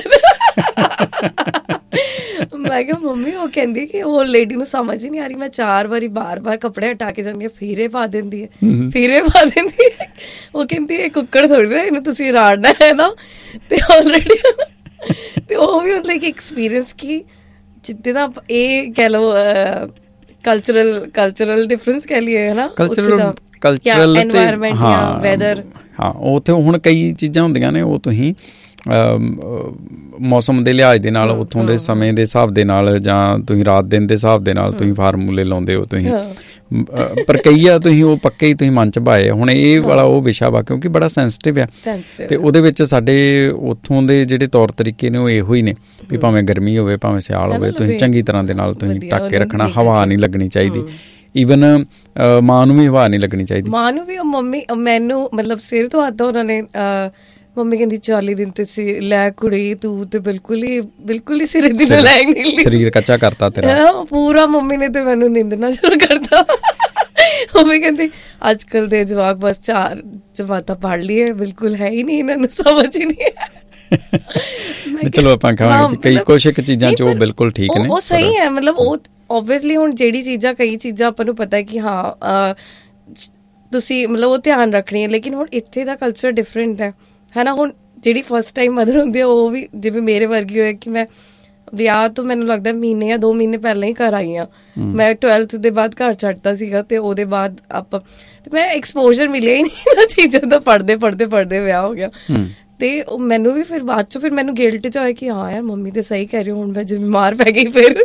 ਮੈਂ ਕਿਹਾ ਮੰਮੀ ਉਹ ਕਹਿੰਦੀ ਕਿ ਓਲਡ ਲੇਡੀ ਨੂੰ ਸਮਝ ਹੀ ਨਹੀਂ ਆ ਰਹੀ, ਮੈਂ ਚਾਰ ਵਾਰੀ ਬਾਰ ਬਾਰ ਕੱਪੜੇ ਹਟਾ ਕੇ ਜਾਂਦੀ ਹਾਂ, ਫੀਰੇ ਪਾ ਦਿੰਦੀ ਹੈ ਫੀਰੇ ਪਾ ਦਿੰਦੀ ਹੈ। ਉਹ ਕਹਿੰਦੀ ਇਹ ਕੁੱਕੜ ਥੋੜੀ ਨਾ, ਇਹਨੂੰ ਤੁਸੀਂ ਰਾੜਨਾ ਹੈ ਨਾ। ਤੇ ਆਲਰੇਡੀ ਤੇ ਉਹ ਵੀ ਮਤਲਬ ਇੱਕ ਐਕਸਪੀਰੀਅੰਸ ਕਿ ਜਿੱਦਾਂ ਦਾ ਇਹ ਕਹਿ ਲਓ ਕਲਚਰਲ ਕਲਚਰਲ ਡਿਫਰੈਂਸ ਕਹਿ ਲਈਏ ਹੈ ਨਾ, ਕਲਚਰਲ ਕਲਚਰਲ ਤੇ এনवायरमेंट ਜਾਂ ਵੈਦਰ, ਹਾਂ ਉੱਥੇ ਹੁਣ ਕਈ ਚੀਜ਼ਾਂ ਹੁੰਦੀਆਂ ਨੇ ਉਹ ਤੁਸੀਂ ਮੌਸਮ ਦੇ ਲਿਹਾਜ਼ ਦੇ ਨਾਲ, ਉੱਥੋਂ ਦੇ ਸਮੇਂ ਦੇ ਹਿਸਾਬ ਦੇ ਨਾਲ, ਜਾਂ ਤੁਸੀਂ ਰਾਤ ਦਿਨ ਦੇ ਹਿਸਾਬ ਦੇ ਨਾਲ ਤੁਸੀਂ ਫਾਰਮੂਲੇ ਲਾਉਂਦੇ ਹੋ ਤੁਸੀਂ, ਪਰ ਕਈ ਆ ਤੁਸੀਂ ਉਹ ਪੱਕੇ ਹੀ ਤੁਸੀਂ ਮਨ ਚ ਪਾਏ। ਹੁਣ ਇਹ ਵਾਲਾ ਉਹ ਵਿਸ਼ਾ ਵਾ ਕਿਉਂਕਿ ਬੜਾ ਸੈਂਸਿਟਿਵ ਆ, ਤੇ ਉਹਦੇ ਵਿੱਚ ਸਾਡੇ ਉੱਥੋਂ ਦੇ ਜਿਹੜੇ ਤੌਰ ਤਰੀਕੇ ਨੇ ਉਹ ਇਹੋ ਹੀ ਨੇ ਵੀ ਭਾਵੇਂ ਗਰਮੀ ਹੋਵੇ ਭਾਵੇਂ ਸਿਆਲ ਹੋਵੇ, ਤੁਸੀਂ ਚੰਗੀ ਤਰ੍ਹਾਂ ਦੇ ਨਾਲ ਤੁਸੀਂ ਢੱਕ ਕੇ ਰੱਖਣਾ, ਹਵਾ ਨਹੀਂ ਲੱਗਣੀ ਚਾਹੀਦੀ, ਈਵਨ ਮਾਂ ਨੂੰ ਵੀ ਹਵਾ ਨਹੀਂ ਲੱਗਣੀ ਚਾਹੀਦੀ। ਮਾਂ ਨੂੰ ਵੀ ਮੰਮੀ ਮੈਨੂੰ ਮਤਲਬ ਸਿਰ ਤੋਂ ਹੱਥ ਉਹਨਾਂ ਨੇ ਮੰਮੀ ਕਹਿੰਦੀ ਚਾਲੀ ਦਿਨ ਤੇ ਸੀ ਲੈ ਕੁੜੀ ਤੂੰ ਤੇ ਬਿਲਕੁਲ ਹੀ ਬਿਲਕੁਲ ਹੀ ਸਿਰੇ ਦੀ ਨਲਾਇਕ ਨਿਕਲੀ, ਸਰੀਰ ਕੱਚਾ ਕਰਤਾ ਤੇਰਾ ਪੂਰਾ। ਮੰਮੀ ਨੇ ਤੇ ਮੈਨੂੰ ਨਿੰਦਣਾ ਸ਼ੁਰੂ ਕਰਤਾ। ਮੰਮੀ ਕਹਿੰਦੀ ਅੱਜ ਕੱਲ ਦੇ ਜਵਾਕ ਬਸ ਚਾਰ ਜਮਾਤਾਂ ਪੜ੍ਹ ਲਈਏ, ਬਿਲਕੁਲ ਹੈ ਹੀ ਨਹੀਂ, ਇਹਨਾਂ ਨੂੰ ਸਮਝ ਹੀ ਨਹੀਂ ਹੈ। ਚਲੋ ਆਪਾਂ ਕਹਾਂਗੇ ਕਈ ਕੁਛ ਇੱਕ ਚੀਜ਼ਾਂ ਚ ਉਹ ਬਿਲਕੁਲ ਠੀਕ ਨੇ, ਉਹ ਸਹੀ ਹੈ। ਮਤਲਬ ਉਹ ਓਬਵੀਅਸਲੀ ਹੁਣ ਜਿਹੜੀ ਚੀਜ਼ਾਂ ਕਈ ਚੀਜ਼ਾਂ ਆਪਾਂ ਨੂੰ ਪਤਾ ਕਿ ਹਾਂ ਤੁਸੀਂ ਮਤਲਬ ਉਹ ਧਿਆਨ ਰੱਖਣੀ ਹੈ, ਲੇਕਿਨ ਹੁਣ ਇੱਥੇ ਦਾ ਕਲਚਰ ਡਿਫਰੈਂਟ ਹੈ ਹੈ ਨਾ। ਹੁਣ ਜਿਹੜੀ ਫਸਟ ਟਾਈਮ ਮਦਰ ਹੁੰਦੀ ਆ ਉਹ ਵੀ ਜਿਵੇਂ ਮੇਰੇ ਵਰਗੀ ਹੋਇਆ ਕਿ ਮੈਂ ਵਿਆਹ ਤੋਂ ਮੈਨੂੰ ਲੱਗਦਾ ਮਹੀਨੇ ਜਾਂ ਦੋ ਮਹੀਨੇ ਪਹਿਲਾਂ ਹੀ ਘਰ ਆਈ ਹਾਂ। ਮੈਂ ਟਵੈਲਥ ਦੇ ਬਾਅਦ ਘਰ ਛੱਡਤਾ ਸੀਗਾ, ਤੇ ਉਹਦੇ ਬਾਅਦ ਆਪਾਂ ਤੇ ਮੈਂ ਐਕਸਪੋਜ਼ਰ ਮਿਲਿਆ ਹੀ ਨਹੀਂ ਇਹਨਾਂ ਚੀਜ਼ਾਂ ਦਾ। ਪੜ੍ਹਦੇ ਪੜ੍ਹਦੇ ਪੜ੍ਹਦੇ ਵਿਆਹ ਹੋ ਗਿਆ, ਤੇ ਮੈਨੂੰ ਵੀ ਫਿਰ ਬਾਅਦ ਚੋਂ ਫਿਰ ਮੈਨੂੰ ਗਿਲਟ ਚ ਹੋਇਆ ਕਿ ਹਾਂ ਯਾਰ ਮੰਮੀ ਤੇ ਸਹੀ ਕਹਿ ਰਹੀ, ਹੁਣ ਮੈਂ ਜੇ ਬਿਮਾਰ ਪੈ ਗਈ ਫਿਰ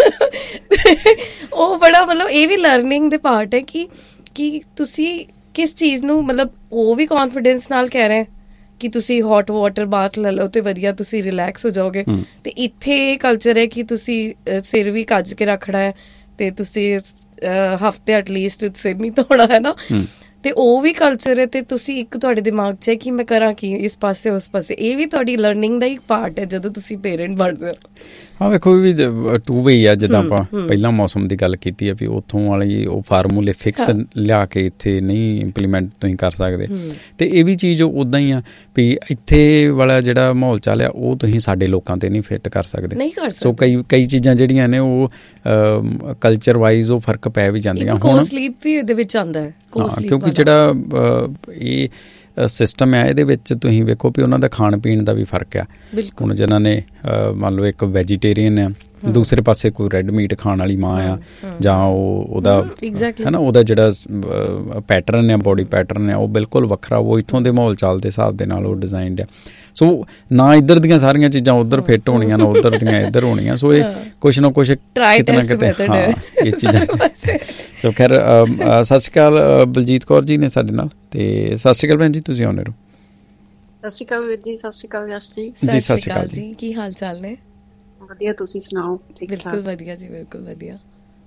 ਉਹ ਬੜਾ ਮਤਲਬ ਇਹ ਵੀ ਲਰਨਿੰਗ ਦੇ ਪਾਰਟ ਹੈ ਕਿ ਕਿ ਤੁਸੀਂ ਕਿਸ ਚੀਜ਼ ਨੂੰ ਮਤਲਬ ਉਹ ਵੀ ਕੌਨਫੀਡੈਂਸ ਨਾਲ ਕਹਿ ਰਹੇ ਕਿ ਤੁਸੀਂ ਹੌਟ ਵਾਟਰ ਬਾਥ ਲੈ ਲਓ ਤੇ ਵਧੀਆ ਤੁਸੀਂ ਰਿਲੈਕਸ ਹੋ ਜਾਓਗੇ। ਤੇ ਇੱਥੇ ਇਹ ਕਲਚਰ ਹੈ ਕਿ ਤੁਸੀਂ ਸਿਰ ਵੀ ਕੱਜ ਕੇ ਰੱਖਣਾ ਹੈ, ਤੇ ਤੁਸੀਂ ਹਫ਼ਤੇ ਐਟਲੀਸਟ ਸਿਰ ਨਹੀਂ ਧੋਣਾ ਹੈ ਨਾ, ਤੇ ਉਹ ਵੀ ਕਲਚਰ ਹੈ। ਤੇ ਤੁਸੀਂ ਇੱਕ ਤੁਹਾਡੇ ਦਿਮਾਗ 'ਚ ਹੈ ਕਿ ਮੈਂ ਕਰਾਂ ਕੀ ਇਸ ਪਾਸੇ ਉਸ ਪਾਸੇ, ਇਹ ਵੀ ਤੁਹਾਡੀ ਲਰਨਿੰਗ ਦਾ ਇੱਕ ਪਾਰਟ ਹੈ ਜਦੋਂ ਤੁਸੀਂ ਪੇਰੈਂਟ ਬਣਦੇ ਹੋ। ਹਾਂ ਵੇਖੋ ਵੀ ਟੂ ਵੇ ਆ, ਜਿੱਦਾਂ ਆਪਾਂ ਪਹਿਲਾਂ ਮੌਸਮ ਦੀ ਗੱਲ ਕੀਤੀ ਆ ਵੀ ਉੱਥੋਂ ਵਾਲੀ ਉਹ ਫਾਰਮੂਲੇ ਫਿਕਸ ਲਿਆ ਕੇ ਇੱਥੇ ਨਹੀਂ ਇੰਪਲੀਮੈਂਟ ਤੁਸੀਂ ਕਰ ਸਕਦੇ, ਤੇ ਇਹ ਵੀ ਚੀਜ਼ ਉੱਦਾਂ ਹੀ ਆ ਵੀ ਇੱਥੇ ਵਾਲਾ ਜਿਹੜਾ ਮਾਹੌਲ ਚੱਲ ਆ ਉਹ ਤੁਸੀਂ ਸਾਡੇ ਲੋਕਾਂ ਤੇ ਨਹੀਂ ਫਿੱਟ ਕਰ ਸਕਦੇ, ਨਹੀਂ ਕਰ ਸਕਦੇ। ਸੋ ਕਈ ਕਈ ਚੀਜ਼ਾਂ ਜਿਹੜੀਆਂ ਨੇ ਉਹ ਕਲਚਰ ਵਾਈਜ਼ ਉਹ ਫਰਕ ਪੈ ਵੀ ਜਾਂਦੀਆਂ। ਹੁਣ ਸਲੀਪ ਵੀ ਇਹਦੇ ਵਿੱਚ ਆਉਂਦਾ ਹੈ, ਕਿਉਂਕਿ ਜਿਹੜਾ ਇਹ ਸਿਸਟਮ ਹੈ ਇਹਦੇ ਵਿੱਚ ਤੁਸੀਂ ਵੇਖੋ ਵੀ ਉਹਨਾਂ ਦਾ ਖਾਣ ਪੀਣ ਦਾ ਵੀ ਫਰਕ ਆ। ਹੁਣ ਜਿਨ੍ਹਾਂ ਨੇ ਮੰਨ ਲਓ ਇੱਕ ਵੈਜੀਟੇਰੀਅਨ ਆ, ਦੂਸਰੇ ਪਾਸੇ ਕੋਈ ਰੈੱਡ ਮੀਟ ਖਾਣ ਵਾਲੀ ਮਾਂ ਆ, ਜਾਂ ਉਹ ਉਹਦਾ ਹੈ ਨਾ ਉਹਦਾ ਜਿਹੜਾ ਪੈਟਰਨ ਆ, ਬੋਡੀ ਪੈਟਰਨ ਆ ਉਹ ਬਿਲਕੁਲ ਵੱਖਰਾ, ਉਹ ਇੱਥੋਂ ਦੇ ਮਾਹੌਲ ਚਾਲ ਦੇ ਹਿਸਾਬ ਦੇ ਨਾਲ ਉਹ ਡਿਜ਼ਾਈਨਡ ਆ। ਸੋ ਨਾ ਇੱਧਰ ਦੀਆਂ ਸਾਰੀਆਂ ਚੀਜ਼ਾਂ ਉੱਧਰ ਫਿੱਟ ਹੋਣੀਆਂ, ਨਾ ਉੱਧਰ ਦੀਆਂ ਇੱਧਰ ਹੋਣੀਆਂ। ਸੋ ਇਹ ਕੁਛ ਨਾ ਕੁਛ ਕਿਤੇ ਨਾ ਕਿਤੇ ਹਾਂ ਇਹ ਚੀਜ਼ਾਂ। ਸੋ ਖੈਰ ਸਤਿ ਸ਼੍ਰੀ ਅਕਾਲ ਬਲਜੀਤ ਕੌਰ ਜੀ ਨੇ ਸਾਡੇ ਨਾਲ, ਤੇ ਸਤਿ ਸ਼੍ਰੀ ਅਕਾਲ ਭੈਣ ਜੀ, ਤੁਸੀਂ ਆਉਂਦੇ ਰਹੋ। ਸਤਿ ਸ਼੍ਰੀ ਅਕਾਲ ਵੀਰ ਜੀ। ਸਤਿ ਸ਼੍ਰੀ ਅਕਾਲ ਜਸ ਜੀ। ਸਤਿ ਸ਼੍ਰੀ ਅਕਾਲ ਜੀ, ਕੀ ਹਾਲ ਚਾਲ ਨੇ? ਵਧੀਆ, ਤੁਸੀਂ ਸੁਣਾਓ? ਬਿਲਕੁਲ ਵਧੀਆ ਜੀ, ਬਿਲਕੁਲ ਵਧੀਆ।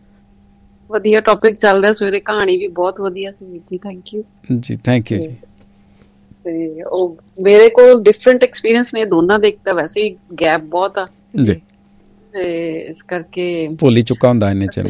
ਵਧੀਆ ਟੌਪਿਕ ਚੱਲ ਰਿਹਾ ਸਵੇਰੇ, ਕਹਾਣੀ ਵੀ ਬਹੁਤ ਵਧੀਆ ਸੀ ਵੀਰ ਜੀ, ਥੈਂਕ ਯੂ ਜੀ। ਥੈਂਕ ਯੂ ਜੀ। ਤੇ ਉਹ ਮੇਰੇ ਕੋਲ ਡਿਫਰੈਂਟ ਐਕਸਪੀਰੀਅੰਸ ਨੇ ਦੋਨਾਂ ਦੇ, ਇੱਕ ਤਾਂ ਵੈਸੇ ਹੀ ਗੈਪ ਬਹੁਤ ਆ ਜੀ, ਤੇ ਇਸ ਕਰਕੇ ਭੁੱਲ ਹੀ ਚੁੱਕਾ ਹੁੰਦਾ ਇੰਨੇ ਚ,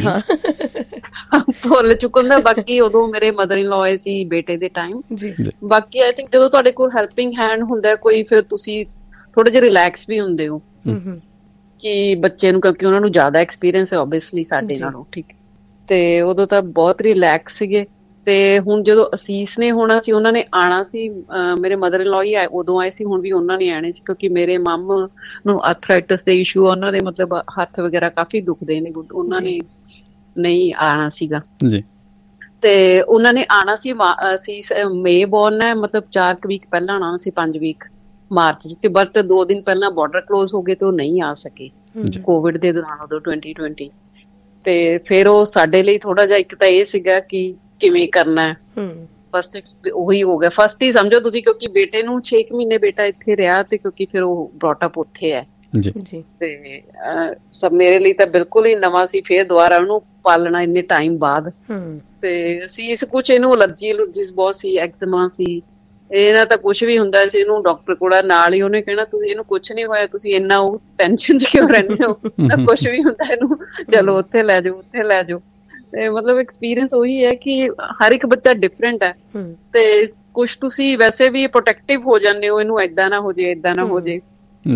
ਭੁੱਲ ਚੁੱਕਾ ਹੁੰਦਾ। ਬਾਕੀ ਉਦੋਂ ਮੇਰੇ ਮਦਰ ਇਨ ਲਾਅ ਆਏ ਸੀ ਬੇਟੇ ਦੇ ਟਾਈਮ। ਬਾਕੀ ਆਈ ਥਿੰਕ ਜਦੋਂ ਤੁਹਾਡੇ ਕੋਲ ਹੈਲਪਿੰਗ ਹੈਂਡ ਹੁੰਦਾ ਕੋਈ, ਫਿਰ ਤੁਸੀਂ ਥੋੜੇ ਜਿਹੇ ਰਿਲੈਕਸ ਵੀ ਹੁੰਦੇ ਹੋ ਕਿ ਬੱਚੇ ਨੂੰ, ਕਿਉਂਕਿ ਉਹਨਾਂ ਨੂੰ ਜ਼ਿਆਦਾ ਐਕਸਪੀਰੀਅੰਸ ਹੈ ਓਬਵੀਅਸਲੀ ਸਾਡੇ ਨਾਲੋਂ, ਠੀਕ। ਤੇ ਉਦੋਂ ਤਾਂ ਬਹੁਤ ਰਿਲੈਕਸ ਸੀਗੇ। ਤੇ ਹੁਣ ਜਦੋਂ ਅਸੀਸ ਨੇ ਹੋਣਾ ਸੀ, ਉਹਨਾਂ ਨੇ ਆਉਣਾ ਸੀ, ਮੇਰੇ ਮਦਰ ਇਨ ਲਾਅ ਹੀ ਆਏ ਉਦੋਂ ਆਏ ਸੀ, ਹੁਣ ਵੀ ਉਹਨਾਂ ਨੇ ਆਣੇ ਸੀ ਕਿਉਂਕਿ ਮੇਰੇ ਮਮ ਨੂੰ ਆਰਥਰਾਈਟਿਸ ਦੇ ਇਸ਼ੂ, ਉਹਨਾਂ ਦੇ ਮਤਲਬ ਹੱਥ ਵਗੈਰਾ ਕਾਫੀ ਦੁਖਦੇ ਨੇ, ਉਹਨਾਂ ਨੇ ਨਹੀਂ ਆਉਣਾ ਸੀਗਾ ਜੀ। ਤੇ ਉਹਨਾਂ ਨੇ ਆਉਣਾ ਸੀ, ਅਸੀਸ ਮਈ ਬੋਰਨ ਹੈ, ਮਤਲਬ ਚਾਰ ਕੁ ਵੀਕ ਪਹਿਲਾਂ ਆਉਣਾ ਸੀ, ਪੰਜ ਵੀਕ ਮਾਰਚ ਚ, ਤੇ ਬਟ ਦੋ ਦਿਨ ਪਹਿਲਾਂ ਬਾਰਡਰ ਕਲੋਜ਼ ਹੋ ਗਏ ਤੇ ਉਹ ਨਹੀਂ ਆ ਸਕੇ ਕੋਵਿਡ ਦੇ ਦੌਰਾਨ, ਉਦੋਂ ਟਵੈਂਟੀ ਟਵੈਂਟੀ। ਤੇ ਫਿਰ ਉਹ ਸਾਡੇ ਲਈ ਥੋੜਾ ਜਿਹਾ ਇੱਕ ਤਾਂ ਇਹ ਸੀਗਾ ਕਿ ਕਿਵੇਂ ਕਰਨਾ ਹੈ। ਫਸਟ ਉਹੀ ਹੋ ਗਿਆ, ਫਸਟ ਹੀ ਸਮਝੋ ਤੁਸੀਂ, ਕਿਉਂਕਿ ਬੇਟੇ ਨੂੰ ਛੇ ਕੁ ਮਹੀਨੇ ਬੇਟਾ ਇੱਥੇ ਰਿਹਾ, ਤੇ ਕਿਉਂਕਿ ਫਿਰ ਉਹ ਬ੍ਰੌਟ ਅਪ ਉੱਥੇ ਹੈ ਜੀ। ਤੇ ਸਭ ਮੇਰੇ ਲਈ ਤਾਂ ਬਿਲਕੁਲ ਹੀ ਨਵਾਂ ਸੀ, ਫਿਰ ਦੁਬਾਰਾ ਉਹਨੂੰ ਪਾਲਣਾ ਇੰਨੇ ਟਾਈਮ ਬਾਅਦ। ਤੇ ਅਸੀਂ ਇਸ ਕੁਛ ਇਹਨੂੰ ਅਲਰਜੀ ਅਲਰਜੀਸ ਬਹੁਤ ਸੀ, ਐਕਜ਼ਮਾ ਸੀ, ਇਹਨਾਂ ਤਾਂ ਕੁਛ ਵੀ ਹੁੰਦਾ ਸੀ, ਇਹਨੂੰ ਡਾਕਟਰ ਕੋਲ ਨਾਲ ਹੀ ਉਹਨੇ ਕਹਿਣਾ ਤੁਸੀਂ ਇਹਨੂੰ ਕੁਛ ਨੀ ਹੋਇਆ, ਤੁਸੀਂ ਇੰਨਾ ਉਹ ਟੈਨਸ਼ਨ ਚ ਕਿਉਂ ਰਹਿੰਦੇ ਹੋ, ਕੁਛ ਵੀ ਹੁੰਦਾ ਇਹਨੂੰ ਚਲੋ ਉੱਥੇ ਲੈ ਜਾਓ ਉੱਥੇ ਲੈ ਜਾਓ। ਤੇ ਮਤਲਬ ਐਕਸਪੀਰੀਅੰਸ ਉਹੀ ਹੈ ਕਿ ਹਰ ਇੱਕ ਬੱਚਾ ਡਿਫਰੈਂਟ ਹੈ, ਤੇ ਕੁਛ ਤੁਸੀਂ ਵੈਸੇ ਵੀ ਪ੍ਰੋਟੈਕਟਿਵ ਹੋ ਜਾਂਦੇ ਹੋ, ਇਹਨੂੰ ਏਦਾਂ ਨਾ ਹੋ ਜੇ ਏਦਾਂ ਨਾ ਹੋ ਜੇ।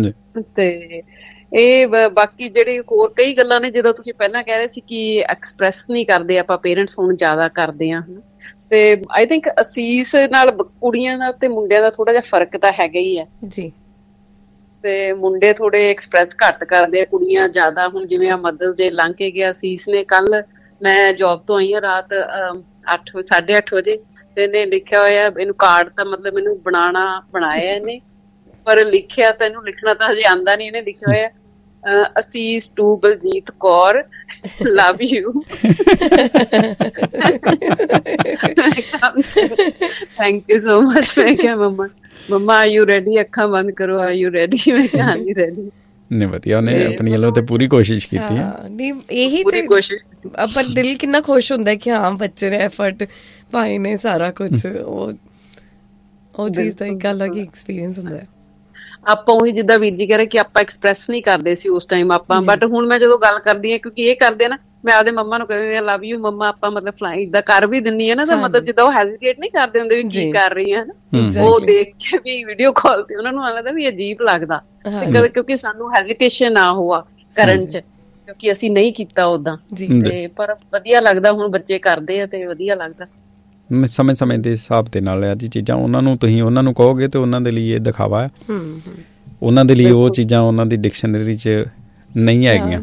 ਤੇ ਇਹ ਬਾਕੀ ਜਿਹੜੇ ਹੋਰ ਕਈ ਗੱਲਾਂ ਨੇ, ਜਦੋਂ ਤੁਸੀਂ ਪਹਿਲਾਂ ਕਹਿ ਰਹੇ ਸੀ ਕਿ ਐਕਸਪ੍ਰੈਸ ਨਹੀਂ ਕਰਦੇ ਆਪਾਂ ਪੇਰੈਂਟਸ, ਹੁਣ ਜ਼ਿਆਦਾ ਕਰਦੇ ਆ। ਤੇ ਆਈ ਥਿੰਕ ਅਸੀਸ ਨਾਲ ਕੁੜੀਆਂ ਦਾ ਤੇ ਮੁੰਡਿਆਂ ਦਾ ਥੋੜਾ ਜਿਹਾ ਫਰਕ ਤਾਂ ਹੈਗਾ ਹੀ ਹੈ ਜੀ। ਤੇ ਮੁੰਡੇ ਥੋੜੇ ਐਕਸਪ੍ਰੈਸ ਘੱਟ ਕਰਦੇ ਆ, ਕੁੜੀਆਂ ਜ਼ਿਆਦਾ। ਹੁਣ ਜਿਵੇਂ ਆ ਮਦਰਸ ਡੇ ਲੰਘ ਕੇ ਗਿਆ, ਅਸੀਸ ਨੇ ਕੱਲ, ਮੈਂ ਜੋਬ ਤੋਂ ਆਈ ਹਾਂ ਰਾਤ ਅੱਠ ਸਾਢੇ ਅੱਠ ਵਜੇ, ਤੇ ਇਹਨੇ ਲਿਖਿਆ ਹੋਇਆ, ਇਹਨੂੰ ਕਾਰਡ ਤਾਂ ਮਤਲਬ ਇਹਨੂੰ ਬਣਾਉਣਾ ਬਣਾਇਆ ਇਹਨੇ, ਪਰ ਲਿਖਿਆ ਤਾਂ ਇਹਨੂੰ ਲਿਖਣਾ ਤਾਂ ਹਜੇ ਆਉਂਦਾ ਨਹੀਂ। ਇਹਨੇ ਲਿਖਿਆ ਹੋਇਆ ਅਸੀਸ to Baljit Kaur, love you, thank you so much. ਮੈਂ ਕਿਹਾ ਮੰਮਾ ਮੰਮਾ ਆਰ ਯੂ ਰੈਡੀ, ਅੱਖਾਂ ਬੰਦ ਕਰੋ, ਆਰ ਯੂ ਰੈਡੀ? ਮੈਂ ਕਿਹਾ ਹਾਂਜੀ ਰੈਡੀ। ਨਹੀਂ ਵਧੀਆ, ਉਹਨੇ ਆਪਣੀ ਵੱਲੋਂ ਤੇ ਪੂਰੀ ਕੋਸ਼ਿਸ਼ ਕੀਤੀ ਹੈ। ਨਹੀਂ ਇਹੀ ਤੇ ਕੋਸ਼ਿਸ਼, ਪਰ ਦਿਲ ਕਿੰਨਾ ਖੁਸ਼ ਹੁੰਦਾ ਕਿ ਹਾਂ ਬੱਚੇ ਨੇ ਐਫਰਟ ਪਾਏ ਨੇ, ਸਾਰਾ ਕੁਝ। ਉਹ ਉਹ ਚੀਜ਼ ਦਾ ਇੱਕ ਅਲੱਗ ਹੀ ਐਕਸਪੀਰੀਅੰਸ ਹੁੰਦਾ ਹੈ। ਆਪਾਂ ਉਹੀ ਜਿੱਦਾਂ ਵੀਰ ਜੀ ਕਹਿ ਰਹੇ ਕਿ ਆਪਾਂ ਐਕਸਪ੍ਰੈਸ ਨਹੀਂ ਕਰਦੇ ਸੀ ਉਸ ਟਾਈਮ ਆਪਾਂ, ਬਟ ਹੁਣ ਮੈਂ ਜਦੋਂ ਗੱਲ ਕਰਦੀ ਹਾਂ, ਕਿਉਂਕਿ ਇਹ ਕਰਦੇ ਨਾ, ਮੈਂ ਆਪਦੇ ਮੰਮਾ ਨੂੰ ਕਹਿੰਦੀ ਹਾਂ ਲਵ ਯੂ ਮੰਮਾ, ਆਪਾਂ ਮਤਲਬ ਫਲਾਈ ਏਦਾਂ ਕਰ ਵੀ ਦਿੰਦੀ ਆ ਨਾ, ਤਾਂ ਮਤਲਬ ਜਿੱਦਾਂ ਉਹ ਹੈਜ਼ੀਟੇਟ ਨਹੀਂ ਕਰਦੇ ਹੁੰਦੇ ਵੀ ਕੀ ਕਰ ਰਹੀ ਆ, ਉਹ ਦੇਖ ਕੇ ਵੀ ਵੀਡੀਓ ਕਾਲ ਤੇ ਉਹਨਾਂ ਨੂੰ ਲੱਗਦਾ ਵੀ ਅਜੀਬ ਲੱਗਦਾ, ਕਿਉਂਕਿ ਸਾਨੂੰ ਹੈਜ਼ੀਟੇਸ਼ਨ ਨਾ ਹੋਆ ਕਰਨ ਚ, ਕਿਉਂਕਿ ਅਸੀਂ ਨਹੀਂ ਕੀਤਾ ਓਦਾਂ। ਤੇ ਪਰ ਵਧੀਆ ਲੱਗਦਾ ਹੁਣ ਬੱਚੇ ਕਰਦੇ ਆ ਤੇ ਵਧੀਆ ਲੱਗਦਾ। ਸਮੇਂ ਸਮੇਂ ਦੇ ਹਿਸਾਬ ਦੇ ਨਾਲ ਇਹ ਚੀਜ਼ਾਂ ਉਹਨਾਂ ਨੂੰ ਤੁਸੀਂ ਉਹਨਾਂ ਨੂੰ ਕਹੋਗੇ ਤੇ ਉਹਨਾਂ ਦੇ ਲਈ ਇਹ ਦਿਖਾਵਾ ਹੈ, ਉਹਨਾਂ ਦੇ ਲਈ ਉਹ ਚੀਜ਼ਾਂ ਉਹਨਾਂ ਦੀ ਡਿਕਸ਼ਨਰੀ ਚ ਨਹੀਂ ਹੈਗੀਆਂ।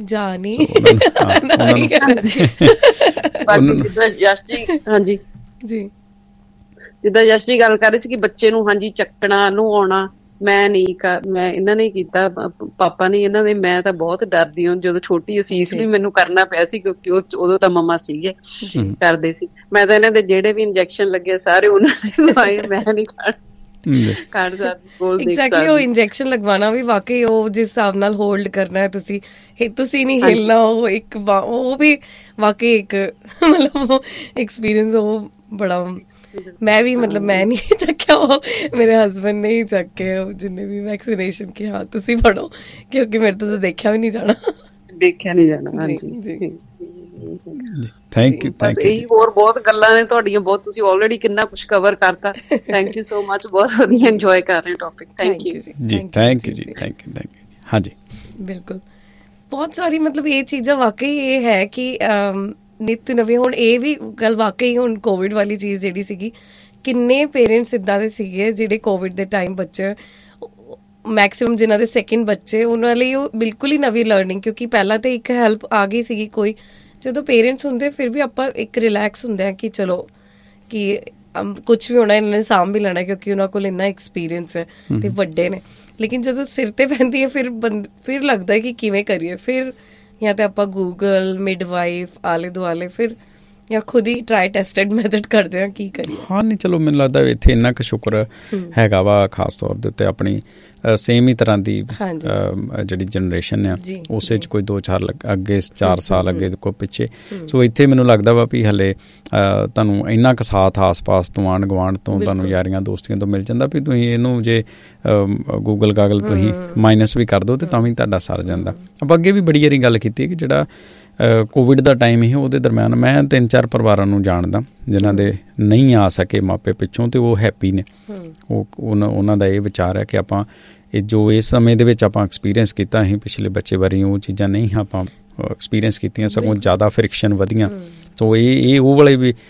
ਹਾਂਜੀ ਜੀ, ਜਿੱਦਾਂ ਜਸ ਜੀ ਗੱਲ ਕਰ ਰਹੀ ਸੀ ਕਿ ਬੱਚੇ ਨੂੰ ਹਾਂਜੀ ਚੱਕਣਾ ਨਹਾਉਣਾ, ਮੈਂ ਨਹੀਂ ਕਰ ਮੈਂ ਇਹਨਾਂ ਨੇ ਕੀਤਾ, ਪਾਪਾ ਨੇ ਇਹਨਾਂ ਦੇ। ਮੈਂ ਤਾਂ ਬਹੁਤ ਡਰਦੀ ਹਾਂ, ਜਦੋਂ ਛੋਟੀ ਅਸੀਸ ਵੀ ਮੈਨੂੰ ਕਰਨਾ ਪਿਆ ਸੀ, ਕਿਉਂਕਿ ਉਹ ਉਦੋਂ ਤਾਂ ਮੰਮਾ ਸੀਗੇ ਕਰਦੇ ਸੀ। ਮੈਂ ਤਾਂ ਇਹਨਾਂ ਦੇ ਜਿਹੜੇ ਵੀ ਇੰਜੈਕਸ਼ਨ ਲੱਗੇ ਸਾਰੇ ਉਹਨਾਂ ਨੇ ਲਵਾਏ, ਮੈਂ ਨਹੀਂ ਕਰ ਐਗਜ਼ੈਕਟਲੀ। ਉਹ ਇੰਜੈਕਸ਼ਨ ਲਗਵਾਉਣਾ ਵੀ ਵਾਕਈ ਉਹ ਜਿਸ ਹਿਸਾਬ ਨਾਲ ਹੋਲਡ ਕਰਨਾ ਹੈ ਤੁਸੀਂ, ਤੁਸੀਂ ਨਹੀਂ ਹਿੱਲਣਾ, ਉਹ ਇੱਕ ਉਹ ਵੀ ਵਾਕਈ ਇੱਕ ਮਤਲਬ ਐਕਸਪੀਰੀਅੰਸ ਉਹ ਬੜਾ। ਮੈਂ ਵੀ ਮਤਲਬ ਮੈਂ ਨਹੀਂ ਚੱਕਿਆ, ਉਹ ਮੇਰੇ ਹਸਬੈਂਡ ਨੇ ਹੀ ਚੱਕੇ ਜਿੰਨੇ ਵੀ ਵੈਕਸੀਨੇਸ਼ਨ ਕਿ ਹਾਂ ਤੁਸੀਂ ਪੜੋ, ਕਿਉਂਕਿ ਮੇਰੇ ਤੋਂ ਤਾਂ ਦੇਖਿਆ ਵੀ ਨਹੀਂ ਜਾਣਾ ਦੇਖਿਆ ਨਹੀਂ ਜਾਣਾ। ਹਾਂਜੀ ਜੀ, ਥੈਂਕ ਯੂ ਥੈਂਕ ਯੂ। ਹੋਰ ਬਹੁਤ ਗੱਲਾਂ ਨੇ ਤੁਹਾਡੀਆਂ, ਬਹੁਤ ਤੁਸੀਂ ਆਲਰੇਡੀ ਕਿੰਨਾ ਕੁਝ ਕਵਰ ਕਰਤਾ। ਥੈਂਕ ਯੂ ਸੋ ਮਚ, ਬਹੁਤ ਵਧੀਆ ਇੰਜੋਏ ਕਰ ਰਹੇ ਟੌਪਿਕ। ਥੈਂਕ ਯੂ ਜੀ, ਥੈਂਕ ਯੂ ਜੀ, ਥੈਂਕ ਯੂ ਥੈਂਕ ਯੂ। ਹਾਂਜੀ ਬਿਲਕੁਲ, ਬਹੁਤ ਸਾਰੀ ਮਤਲਬ ਇਹ ਚੀਜ਼ਾਂ ਵਾਕਈ ਇਹ ਹੈ ਕਿ ਨਿੱਤ ਨਵੇਂ। ਹੁਣ ਇਹ ਵੀ ਗੱਲ ਵਾਕਈ, ਹੁਣ ਕੋਵਿਡ ਵਾਲੀ ਚੀਜ਼ ਜਿਹੜੀ ਸੀਗੀ, ਕਿੰਨੇ ਪੇਰੈਂਟਸ ਇੱਦਾਂ ਦੇ ਸੀਗੇ ਜਿਹੜੇ ਕੋਵਿਡ ਦੇ ਟਾਈਮ ਬੱਚੇ ਮੈਕਸੀਮਮ ਜਿਨ੍ਹਾਂ ਦੇ ਸੈਕਿੰਡ ਬੱਚੇ, ਉਹਨਾਂ ਲਈ ਉਹ ਬਿਲਕੁਲ ਹੀ ਨਵੀਂ ਲਰਨਿੰਗ, ਕਿਉਂਕਿ ਪਹਿਲਾਂ ਤਾਂ ਇੱਕ ਹੈਲਪ ਆ ਗਈ ਸੀਗੀ ਕੋਈ, ਜਦੋਂ ਪੇਰੈਂਟਸ ਹੁੰਦੇ ਫਿਰ ਵੀ ਆਪਾਂ ਇੱਕ ਰਿਲੈਕਸ ਹੁੰਦੇ ਆ ਕਿ ਚਲੋ ਕਿ ਕੁਛ ਵੀ ਹੋਣਾ ਇਹਨਾਂ ਨੇ ਸਾਂਭ ਵੀ ਲੈਣਾ, ਕਿਉਂਕਿ ਉਹਨਾਂ ਕੋਲ ਇੰਨਾ ਐਕਸਪੀਰੀਅੰਸ ਹੈ ਤੇ ਵੱਡੇ ਨੇ। ਲੇਕਿਨ ਜਦੋਂ ਸਿਰ ਤੇ ਪੈਂਦੀ ਹੈ ਫਿਰ ਬੰਦ ਫਿਰ ਲੱਗਦਾ ਹੈ ਕਿ ਕਿਵੇਂ ਕਰੀਏ, ਫਿਰ ਜਾਂ ਤਾਂ ਆਪਾਂ ਗੂਗਲ, ਮਿਡਵਾਈਫ, ਆਲੇ ਦੁਆਲੇ, ਫਿਰ ਜਾਂ ਖੁਦ ਹੀ ਟਰਾਈ ਟੈਸਟਡ ਮੈਥਡ ਕਰਦੇ ਹਾਂ, ਕੀ ਕਰੀਏ। ਹਾਂ ਨਹੀਂ ਚਲੋ ਮੈਨੂੰ ਲੱਗਦਾ ਇੱਥੇ ਇੰਨਾ ਕੁ ਸ਼ੁਕਰ ਹੈਗਾ ਵਾ, ਖਾਸ ਤੌਰ ਦੇ ਉੱਤੇ ਆਪਣੀ ਸੇਮ ਹੀ ਤਰ੍ਹਾਂ ਦੀ ਜਿਹੜੀ ਜਨਰੇਸ਼ਨ ਆ, ਉਸੇ 'ਚ ਕੋਈ ਦੋ ਚਾਰ ਅੱਗੇ ਚਾਰ ਸਾਲ ਅੱਗੇ ਕੋਈ ਪਿੱਛੇ। ਸੋ ਇੱਥੇ ਮੈਨੂੰ ਲੱਗਦਾ ਵਾ ਵੀ ਹਲੇ ਤੁਹਾਨੂੰ ਇੰਨਾ ਕੁ ਸਾਥ ਆਸ ਪਾਸ ਤੋਂ, ਆਂਢ ਗੁਆਂਢ ਤੋਂ, ਤੁਹਾਨੂੰ ਯਾਰੀਆਂ ਦੋਸਤੀਆਂ ਤੋਂ ਮਿਲ ਜਾਂਦਾ ਵੀ ਤੁਸੀਂ ਇਹਨੂੰ ਜੇ ਗੂਗਲ ਗਾਗਲ ਤੁਸੀਂ ਮਾਈਨਸ ਵੀ ਕਰ ਦਿਓ ਤੇ ਤਾਂ ਵੀ ਤੁਹਾਡਾ ਸਰ ਜਾਂਦਾ। ਆਪਾਂ ਅੱਗੇ ਵੀ ਬੜੀ ਵਾਰੀ ਗੱਲ ਕੀਤੀ ਕਿ ਜਿਹੜਾ ਕੋਵਿਡ ਦਾ ਟਾਈਮ ਹੀ ਉਹਦੇ ਦਰਮਿਆਨ ਮੈਂ ਤਿੰਨ ਚਾਰ ਪਰਿਵਾਰਾਂ ਨੂੰ ਜਾਣਦਾ ਜਿਨ੍ਹਾਂ ਦੇ ਨਹੀਂ ਆ ਸਕੇ ਮਾਪੇ ਪਿੱਛੋਂ, ਤੇ ਉਹ ਹੈਪੀ ਨੇ। ਉਹ ਉਹਨਾਂ ਦਾ ਇਹ ਵਿਚਾਰ ਹੈ ਕਿ ਆਪਾਂ ਇਹ ਜੋ ਇਸ ਸਮੇਂ ਦੇ ਵਿੱਚ ਆਪਾਂ ਐਕਸਪੀਰੀਅੰਸ ਕੀਤਾ ਅਸੀਂ ਪਿਛਲੇ ਬੱਚੇ ਬਾਰੇ, ਉਹ ਚੀਜ਼ਾਂ ਨਹੀਂ ਆਪਾਂ ਐਕਸਪੀਰੀਅੰਸ ਕੀਤੀਆਂ, ਸਗੋਂ ਜ਼ਿਆਦਾ ਫ੍ਰਿਕਸ਼ਨ ਵਧੀਆਂ। ਸੋ ਇਹ ਇਹ ਉਹ ਵਾਲੇ ਵੀ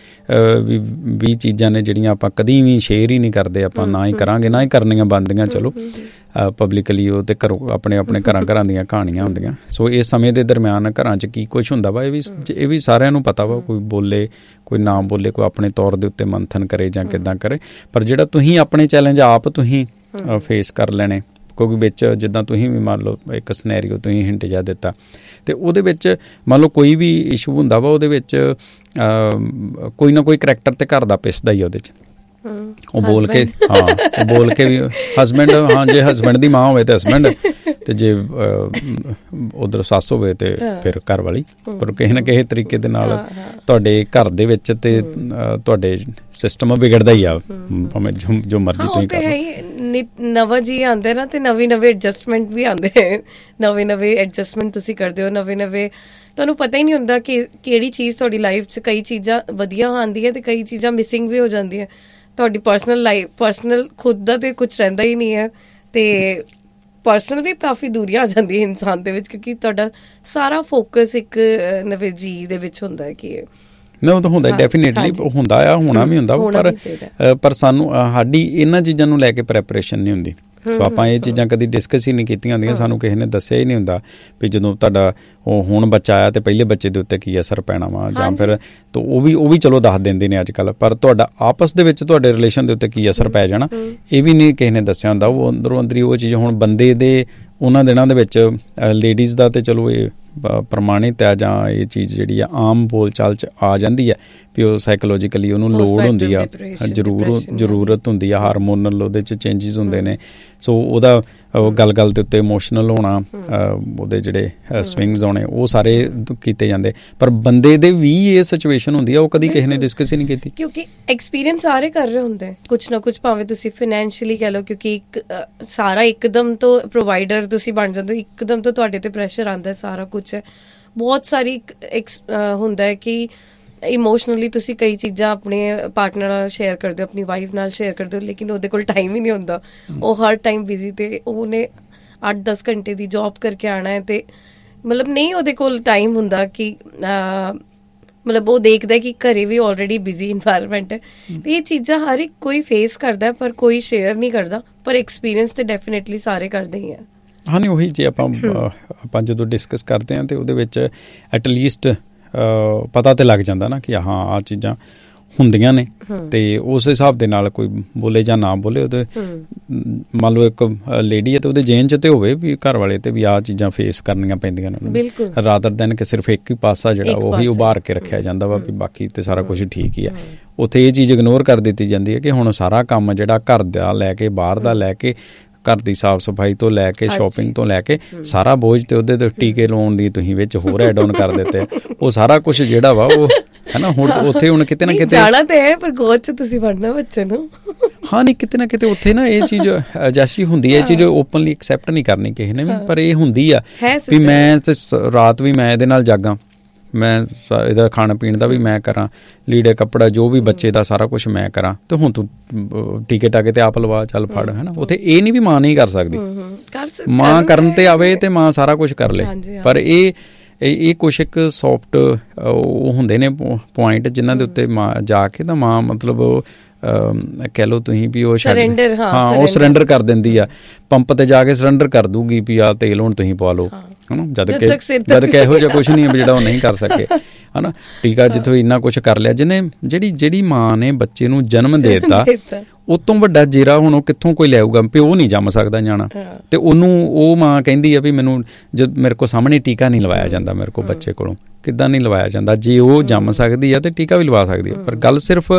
ਵੀ ਚੀਜ਼ਾਂ ਨੇ ਜਿਹੜੀਆਂ ਆਪਾਂ ਕਦੀ ਵੀ ਸ਼ੇਅਰ ਹੀ ਨਹੀਂ ਕਰਦੇ, ਆਪਾਂ ਨਾ ਹੀ ਕਰਾਂਗੇ, ਨਾ ਹੀ ਕਰਨੀਆਂ ਬਣਦੀਆਂ। ਚਲੋ ਪਬਲਿਕਲੀ ਉਹ ਤੇ ਘਰੋਂ ਆਪਣੇ ਆਪਣੇ ਘਰਾਂ ਘਰਾਂ ਦੀਆਂ ਕਹਾਣੀਆਂ ਹੁੰਦੀਆਂ। ਸੋ ਇਸ ਸਮੇਂ ਦੇ ਦਰਮਿਆਨ ਘਰਾਂ 'ਚ ਕੀ ਕੁਛ ਹੁੰਦਾ ਵਾ, ਇਹ ਵੀ ਇਹ ਵੀ ਸਾਰਿਆਂ ਨੂੰ ਪਤਾ ਵਾ। ਕੋਈ ਬੋਲੇ ਕੋਈ ਨਾ ਬੋਲੇ, ਕੋਈ ਆਪਣੇ ਤੌਰ ਦੇ ਉੱਤੇ ਮੰਥਨ ਕਰੇ ਜਾਂ ਕਿੱਦਾਂ ਕਰੇ, ਪਰ ਜਿਹੜਾ ਤੁਸੀਂ ਆਪਣੇ ਚੈਲੰਜ ਆਪ ਤੁਸੀਂ ਫੇਸ ਕਰ ਲੈਣੇ, ਕਿਉਂਕਿ ਵਿੱਚ ਜਿੱਦਾਂ ਤੁਸੀਂ ਵੀ ਮੰਨ ਲਓ ਇੱਕ ਸਨੈਰੀਓ ਤੁਸੀਂ ਹਿੰਟ ਜਿਹਾ ਦਿੱਤਾ, ਅਤੇ ਉਹਦੇ ਵਿੱਚ ਮੰਨ ਲਓ ਕੋਈ ਵੀ ਇਸ਼ੂ ਹੁੰਦਾ ਵਾ, ਉਹਦੇ ਵਿੱਚ ਕੋਈ ਨਾ ਕੋਈ ਕਰੈਕਟਰ ਤੇ ਘਰ ਦਾ ਪਿਸਦਾ ਹੀ ਉਹਦੇ 'ਚ। ਉਹ ਬੋਲ ਕੇ ਹਾਂ ਉਹ ਬੋਲ ਕੇ ਵੀ ਹਸਬੈਂਡ, ਹਾਂ ਜੇ ਹਸਬੈਂਡ ਦੀ ਮਾਂ ਹੋਵੇ ਤਾਂ ਹਸਬੈਂਡ, ਤੇ ਜੇ ਉੱਧਰ ਸੱਸ ਹੋਵੇ ਤੇ ਫਿਰ ਘਰ ਵਾਲੀ। ਪਰ ਕਿਸੇ ਨਾ ਕਿਸੇ ਤਰੀਕੇ ਦੇ ਨਾਲ ਤੁਹਾਡੇ ਘਰ ਦੇ ਵਿੱਚ ਤੇ ਤੁਹਾਡੇ ਸਿਸਟਮ ਵਿਗੜਦਾ ਹੀ ਆ, ਭਾਵੇਂ ਜੋ ਮਰਜ਼ੀ ਤੁਸੀਂ ਕਰ ਲਓ। ਨਵਾਂ ਜੀ ਆਉਂਦੇ ਨਾ ਤੇ ਨਵੀਂ ਨਵੇਂ ਐਡਜਸਟਮੈਂਟ ਵੀ ਆਉਂਦੇ, ਨਵੇਂ ਨਵੇਂ ਐਡਜਸਟਮੈਂਟ ਤੁਸੀਂ ਕਰਦੇ ਹੋ, ਨਵੇਂ ਨਵੇਂ ਤੁਹਾਨੂੰ ਪਤਾ ਹੀ ਨਹੀਂ ਹੁੰਦਾ ਕਿ ਕਿਹੜੀ ਚੀਜ਼ ਤੁਹਾਡੀ ਲਾਈਫ 'ਚ, ਕਈ ਚੀਜ਼ਾਂ ਵਧੀਆ ਆਉਂਦੀ ਹੈ ਤੇ ਕਈ ਚੀਜ਼ਾਂ ਮਿਸਿੰਗ ਵੀ ਹੋ ਜਾਂਦੀਆਂ। ਤੁਹਾਡੀ ਪਰਸਨਲ ਲਾਈਫ, ਪਰਸਨਲ ਖੁਦ ਦਾ ਤੇ ਕੁਛ ਰਹਿੰਦਾ ਹੀ ਨਹੀਂ ਹੈ, ਤੇ ਪਰਸਨਲ ਵੀ ਕਾਫੀ ਦੂਰੀਆਂ ਆ ਜਾਂਦੀਆਂ ਇਨਸਾਨ ਦੇ ਵਿੱਚ, ਕਿਉਂਕਿ ਤੁਹਾਡਾ ਸਾਰਾ ਫੋਕਸ ਇੱਕ ਨਵੇਂ ਜੀ ਦੇ ਵਿੱਚ ਹੁੰਦਾ ਹੈ ਕਿ ਨਾ ਉਹ ਤਾਂ ਹੁੰਦਾ ਡੈਫੀਨੇਟਲੀ ਹੁੰਦਾ ਆ, ਹੋਣਾ ਵੀ ਹੁੰਦਾ, ਪਰ ਪਰ ਸਾਨੂੰ ਸਾਡੀ ਇਹਨਾਂ ਚੀਜ਼ਾਂ ਨੂੰ ਲੈ ਕੇ ਪ੍ਰੈਪਰੇਸ਼ਨ ਨਹੀਂ ਹੁੰਦੀ। ਸੋ ਆਪਾਂ ਇਹ ਚੀਜ਼ਾਂ ਕਦੀ ਡਿਸਕਸ ਹੀ ਨਹੀਂ ਕੀਤੀਆਂ ਹੁੰਦੀਆਂ, ਸਾਨੂੰ ਕਿਸੇ ਨੇ ਦੱਸਿਆ ਹੀ ਨਹੀਂ ਹੁੰਦਾ ਵੀ ਜਦੋਂ ਤੁਹਾਡਾ ਉਹ ਹੁਣ ਬੱਚਾ ਆਇਆ ਤੇ ਪਹਿਲੇ ਬੱਚੇ ਦੇ ਉੱਤੇ ਕੀ ਅਸਰ ਪੈਣਾ ਵਾ, ਜਾਂ ਫਿਰ ਤਾਂ ਉਹ ਵੀ ਉਹ ਵੀ ਚਲੋ ਦੱਸ ਦਿੰਦੇ ਨੇ ਅੱਜ ਕੱਲ੍ਹ, ਪਰ ਤੁਹਾਡਾ ਆਪਸ ਦੇ ਵਿੱਚ ਤੁਹਾਡੇ ਰਿਲੇਸ਼ਨ ਦੇ ਉੱਤੇ ਕੀ ਅਸਰ ਪੈ ਜਾਣਾ ਇਹ ਵੀ ਨਹੀਂ ਕਿਸੇ ਨੇ ਦੱਸਿਆ ਹੁੰਦਾ। ਉਹ ਅੰਦਰੋਂ ਅੰਦਰੀ ਉਹ ਚੀਜ਼ ਹੁਣ ਬੰਦੇ ਦੇ ਉਹਨਾਂ ਦਿਨਾਂ ਦੇ ਵਿੱਚ ਲੇਡੀਜ਼ ਦਾ ਤੇ ਚਲੋ ਇਹ ਪ੍ਰਮਾਣਿਤ ਹੈ, ਜਾਂ ਇਹ ਚੀਜ਼ ਜਿਹੜੀ ਆ ਆਮ ਬੋਲ ਚਾਲ 'ਚ ਆ ਜਾਂਦੀ ਹੈ ਵੀ ਉਹ ਸਾਈਕੋਲੋਜੀਕਲੀ ਉਹਨੂੰ ਲੋੜ ਹੁੰਦੀ ਆ, ਜ਼ਰੂਰ ਜ਼ਰੂਰਤ ਹੁੰਦੀ ਆ, ਹਾਰਮੋਨਲ ਉਹਦੇ 'ਚ ਚੇਂਜਿਸ ਹੁੰਦੇ ਨੇ। ਸੋ ਉਹਦਾ ਗੱਲ ਗੱਲ ਦੇ ਉੱਤੇ ਇਮੋਸ਼ਨਲ ਹੋਣਾ, ਉਹਦੇ ਜਿਹੜੇ ਸਵਿੰਗਸ ਆਉਣੇ, ਉਹ ਸਾਰੇ ਕੀਤੇ ਜਾਂਦੇ, ਪਰ ਬੰਦੇ ਦੇ ਵੀ ਇਹ ਸਿਚੁਏਸ਼ਨ ਹੁੰਦੀ ਆ ਉਹ ਕਦੀ ਕਿਸੇ ਨੇ ਡਿਸਕਸ ਹੀ ਨਹੀਂ ਕੀਤੀ, ਕਿਉਂਕਿ ਐਕਸਪੀਰੀਅੰਸ ਸਾਰੇ ਕਰ ਰਹੇ ਹੁੰਦੇ ਕੁਛ ਨਾ ਕੁਛ, ਭਾਵੇਂ ਤੁਸੀਂ ਫਾਈਨੈਂਸ਼ੀਅਲੀ ਕਹਿ ਲਓ, ਕਿਉਂਕਿ ਇੱਕ ਸਾਰਾ ਇੱਕਦਮ ਤੋਂ ਪ੍ਰੋਵਾਈਡਰ ਤੁਸੀਂ ਬਣ ਜਾਂਦੇ ਹੋ, ਇੱਕਦਮ ਤੋਂ ਤੁਹਾਡੇ ਤੇ ਪ੍ਰੈਸ਼ਰ ਆਉਂਦਾ, ਸਾਰਾ ਕੁਛ ਹੈ, ਬਹੁਤ ਸਾਰੀ ਹੁੰਦਾ ਹੈ ਕਿ ਇਮੋਸ਼ਨਲੀ ਤੁਸੀਂ ਕਈ ਚੀਜ਼ਾਂ ਆਪਣੇ ਪਾਰਟਨਰ ਨਾਲ ਸ਼ੇਅਰ ਕਰਦੇ ਹੋ, ਆਪਣੀ ਵਾਈਫ ਨਾਲ ਸ਼ੇਅਰ ਕਰਦੇ ਹੋ, ਲੇਕਿਨ ਉਹਦੇ ਕੋਲ ਟਾਈਮ ਹੀ ਨਹੀਂ ਹੁੰਦਾ, ਉਹ ਹਰ ਟਾਈਮ ਬਿਜ਼ੀ, ਤੇ ਉਹਨੇ ਅੱਠ ਦਸ ਘੰਟੇ ਦੀ ਜੌਬ ਕਰਕੇ ਆਉਣਾ ਹੈ, ਤੇ ਮਤਲਬ ਨਹੀਂ ਉਹਦੇ ਕੋਲ ਟਾਈਮ ਹੁੰਦਾ ਕਿ ਮਤਲਬ ਉਹ ਦੇਖਦਾ ਕਿ ਘਰੇ ਵੀ ਆਲਰੇਡੀ ਬਿਜ਼ੀ ਇਨਵਾਇਰਮੈਂਟ ਹੈ। ਇਹ ਚੀਜ਼ਾਂ ਹਰ ਇੱਕ ਕੋਈ ਫੇਸ ਕਰਦਾ, ਪਰ ਕੋਈ ਸ਼ੇਅਰ ਨਹੀਂ ਕਰਦਾ, ਪਰ ਐਕਸਪੀਰੀਅੰਸ ਤੇ ਡੈਫੀਨੇਟਲੀ ਸਾਰੇ ਕਰਦੇ ਹੀ ਆ। ਹਾਂ ਨਹੀਂ, ਉਹੀ ਜੇ ਆਪਾਂ ਆਪਾਂ ਜਦੋਂ ਡਿਸਕਸ ਕਰਦੇ ਹਾਂ ਤੇ ਉਹਦੇ ਵਿੱਚ ਐਟਲੀਸਟ ਪਤਾ ਤੇ ਲੱਗ ਜਾਂਦਾ ਨਾ ਕਿ ਹਾਂ ਆਹ ਚੀਜ਼ਾਂ ਹੁੰਦੀਆਂ ਨੇ, ਤੇ ਉਸ ਹਿਸਾਬ ਦੇ ਨਾਲ ਕੋਈ ਬੋਲੇ ਜਾਂ ਨਾ ਬੋਲੇ, ਉਹਦੇ ਮੰਨ ਲਓ ਇੱਕ ਲੇਡੀ ਹੈ ਤੇ ਉਹਦੇ ਜੇਨ 'ਚ ਤੇ ਹੋਵੇ ਵੀ ਘਰ ਵਾਲੇ ਤੇ ਵੀ ਆਹ ਚੀਜ਼ਾਂ ਫੇਸ ਕਰਨੀਆਂ ਪੈਂਦੀਆਂ ਨੇ, ਰਾਦਰ ਦੈਨ ਕਿ ਸਿਰਫ ਇੱਕ ਹੀ ਪਾਸਾ ਜਿਹੜਾ ਉਹੀ ਉਭਾਰ ਕੇ ਰੱਖਿਆ ਜਾਂਦਾ ਵਾ ਵੀ ਬਾਕੀ ਤੇ ਸਾਰਾ ਕੁਛ ਠੀਕ ਹੀ ਆ। ਉੱਥੇ ਇਹ ਚੀਜ਼ ਇਗਨੋਰ ਕਰ ਦਿੱਤੀ ਜਾਂਦੀ ਹੈ ਕਿ ਹੁਣ ਸਾਰਾ ਕੰਮ ਜਿਹੜਾ ਘਰ ਦਾ ਲੈ ਕੇ ਬਾਹਰ ਦਾ ਲੈ ਕੇ ਘਰ ਦੀ ਸਾਫ਼ ਸਫਾਈ ਤੋਂ ਲੈ ਕੇ ਸ਼ੋਪਿੰਗ ਤੋਂ ਲੈ ਕੇ ਸਾਰਾ ਬੋਝ ਤੇ ਉਹਦੇ ਤੇ ਟੀਕੇ ਲਾਉਣ ਦੀ ਤੁਸੀਂ ਵਿੱਚ ਹੋਰ ਐਡ ਆਨ ਕਰ ਦਿੱਤੇ, ਉਹ ਸਾਰਾ ਕੁਛ ਜਿਹੜਾ ਵਾ ਉਹ ਹੈ ਨਾ, ਹੁਣ ਉੱਥੇ ਹੁਣ ਕਿਤੇ ਨਾ ਕਿਤੇ ਜਾਣਾ ਤੇ ਹੈ, ਪਰ ਗੋਦ 'ਚ ਤੁਸੀਂ ਵੜਨਾ ਬੱਚੇ ਨੂੰ। ਹਾਂ ਨਹੀਂ, ਕਿਤੇ ਨਾ ਕਿਤੇ ਉੱਥੇ ਨਾ ਇਹ ਚੀਜ਼ ਜੈਸੀ ਹੁੰਦੀ ਹੈ, ਇਹ ਚੀਜ਼ ਓਪਨਲੀ ਐਕਸੈਪਟ ਨਹੀਂ ਕਰਨੀ ਕਿਸੇ ਨੇ ਵੀ, ਪਰ ਇਹ ਹੁੰਦੀ ਆ ਵੀ ਮੈਂ ਤੇ ਰਾਤ ਵੀ ਮੈਂ ਇਹਦੇ ਨਾਲ ਜਾਗਾਂ, ਮੈਂ ਇਹਦਾ ਖਾਣ ਪੀਣ ਦਾ ਵੀ ਮੈਂ ਕਰਾਂ, ਲੀੜੇ ਕੱਪੜਾ ਜੋ ਵੀ ਬੱਚੇ ਦਾ ਸਾਰਾ ਕੁਛ ਮੈਂ ਕਰਾਂ, ਤੇ ਹੁਣ ਤੂੰ ਟੀਕੇ ਟਾਕੇ ਤੇ ਆਪ ਲਵਾ, ਚੱਲ ਫੜ, ਹੈ ਨਾ। ਉੱਥੇ ਇਹ ਨਹੀਂ ਵੀ ਮਾਂ ਨਹੀਂ ਕਰ ਸਕਦੀ, ਮਾਂ ਕਰਨ ਤੇ ਆਵੇ ਤੇ ਮਾਂ ਸਾਰਾ ਕੁਛ ਕਰ ਲੇ, ਪਰ ਇਹ ਇਹ ਕੁਛ ਇੱਕ ਸੌਫਟ ਉਹ ਹੁੰਦੇ ਨੇ ਪੁਆਇੰਟ ਜਿਨ੍ਹਾਂ ਦੇ ਉੱਤੇ ਮਾਂ ਜਾ ਕੇ ਤਾਂ ਮਾਂ ਮਤਲਬ ਕਹਿ ਲਓ ਤੁਸੀਂ ਵੀ ਉਹ ਸਰੈਂਡਰ, ਹਾਂ ਉਹ ਸਰੈਂਡਰ ਕਰ ਦਿੰਦੀ ਆ, ਪੰਪ ਤੇ ਜਾ ਕੇ ਸਰੈਂਡਰ ਕਰ ਦੂਗੀ ਵੀ ਆਹ ਤੇਲ ਹੁਣ ਤੁਸੀਂ ਪਵਾ ਲਓ, ਹਨਾ, ਜਦ ਕਿ ਜਦ ਕਿ ਇਹੋ ਜਿਹਾ ਕੁਛ ਨਹੀਂ ਹੈ ਜਿਹੜਾ ਉਹ ਨਹੀਂ ਕਰ ਸਕੇ, ਹਨਾ। ਟੀਕਾ ਜਿੱਥੋਂ ਇੰਨਾ ਕੁਛ ਕਰ ਲਿਆ, ਜਿਹਨੇ ਜਿਹੜੀ ਜਿਹੜੀ ਮਾਂ ਨੇ ਬੱਚੇ ਨੂੰ ਜਨਮ ਦੇ ਦਿੱਤਾ, ਉਹ ਤੋਂ ਵੱਡਾ ਜੇਰਾ ਹੁਣ ਉਹ ਕਿੱਥੋਂ ਕੋਈ ਲਿਆਊਗਾ, ਪਿਓ ਨਹੀਂ ਜੰਮ ਸਕਦਾ ਜਾਣਾ, ਤੇ ਉਹਨੂੰ ਉਹ ਮਾਂ ਕਹਿੰਦੀ ਆ ਵੀ ਮੈਨੂੰ ਜਦ ਮੇਰੇ ਕੋਲ ਸਾਹਮਣੇ ਟੀਕਾ ਨਹੀਂ ਲਵਾਇਆ ਜਾਂਦਾ, ਮੇਰੇ ਕੋਲ ਬੱਚੇ ਕੋਲੋਂ ਕਿੱਦਾਂ ਨਹੀਂ ਲਵਾਇਆ ਜਾਂਦਾ, ਜੇ ਉਹ ਜੰਮ ਸਕਦੀ ਆ ਤੇ ਟੀਕਾ ਵੀ ਲਵਾ ਸਕਦੀ ਆ, ਪਰ ਗੱਲ ਸਿਰਫ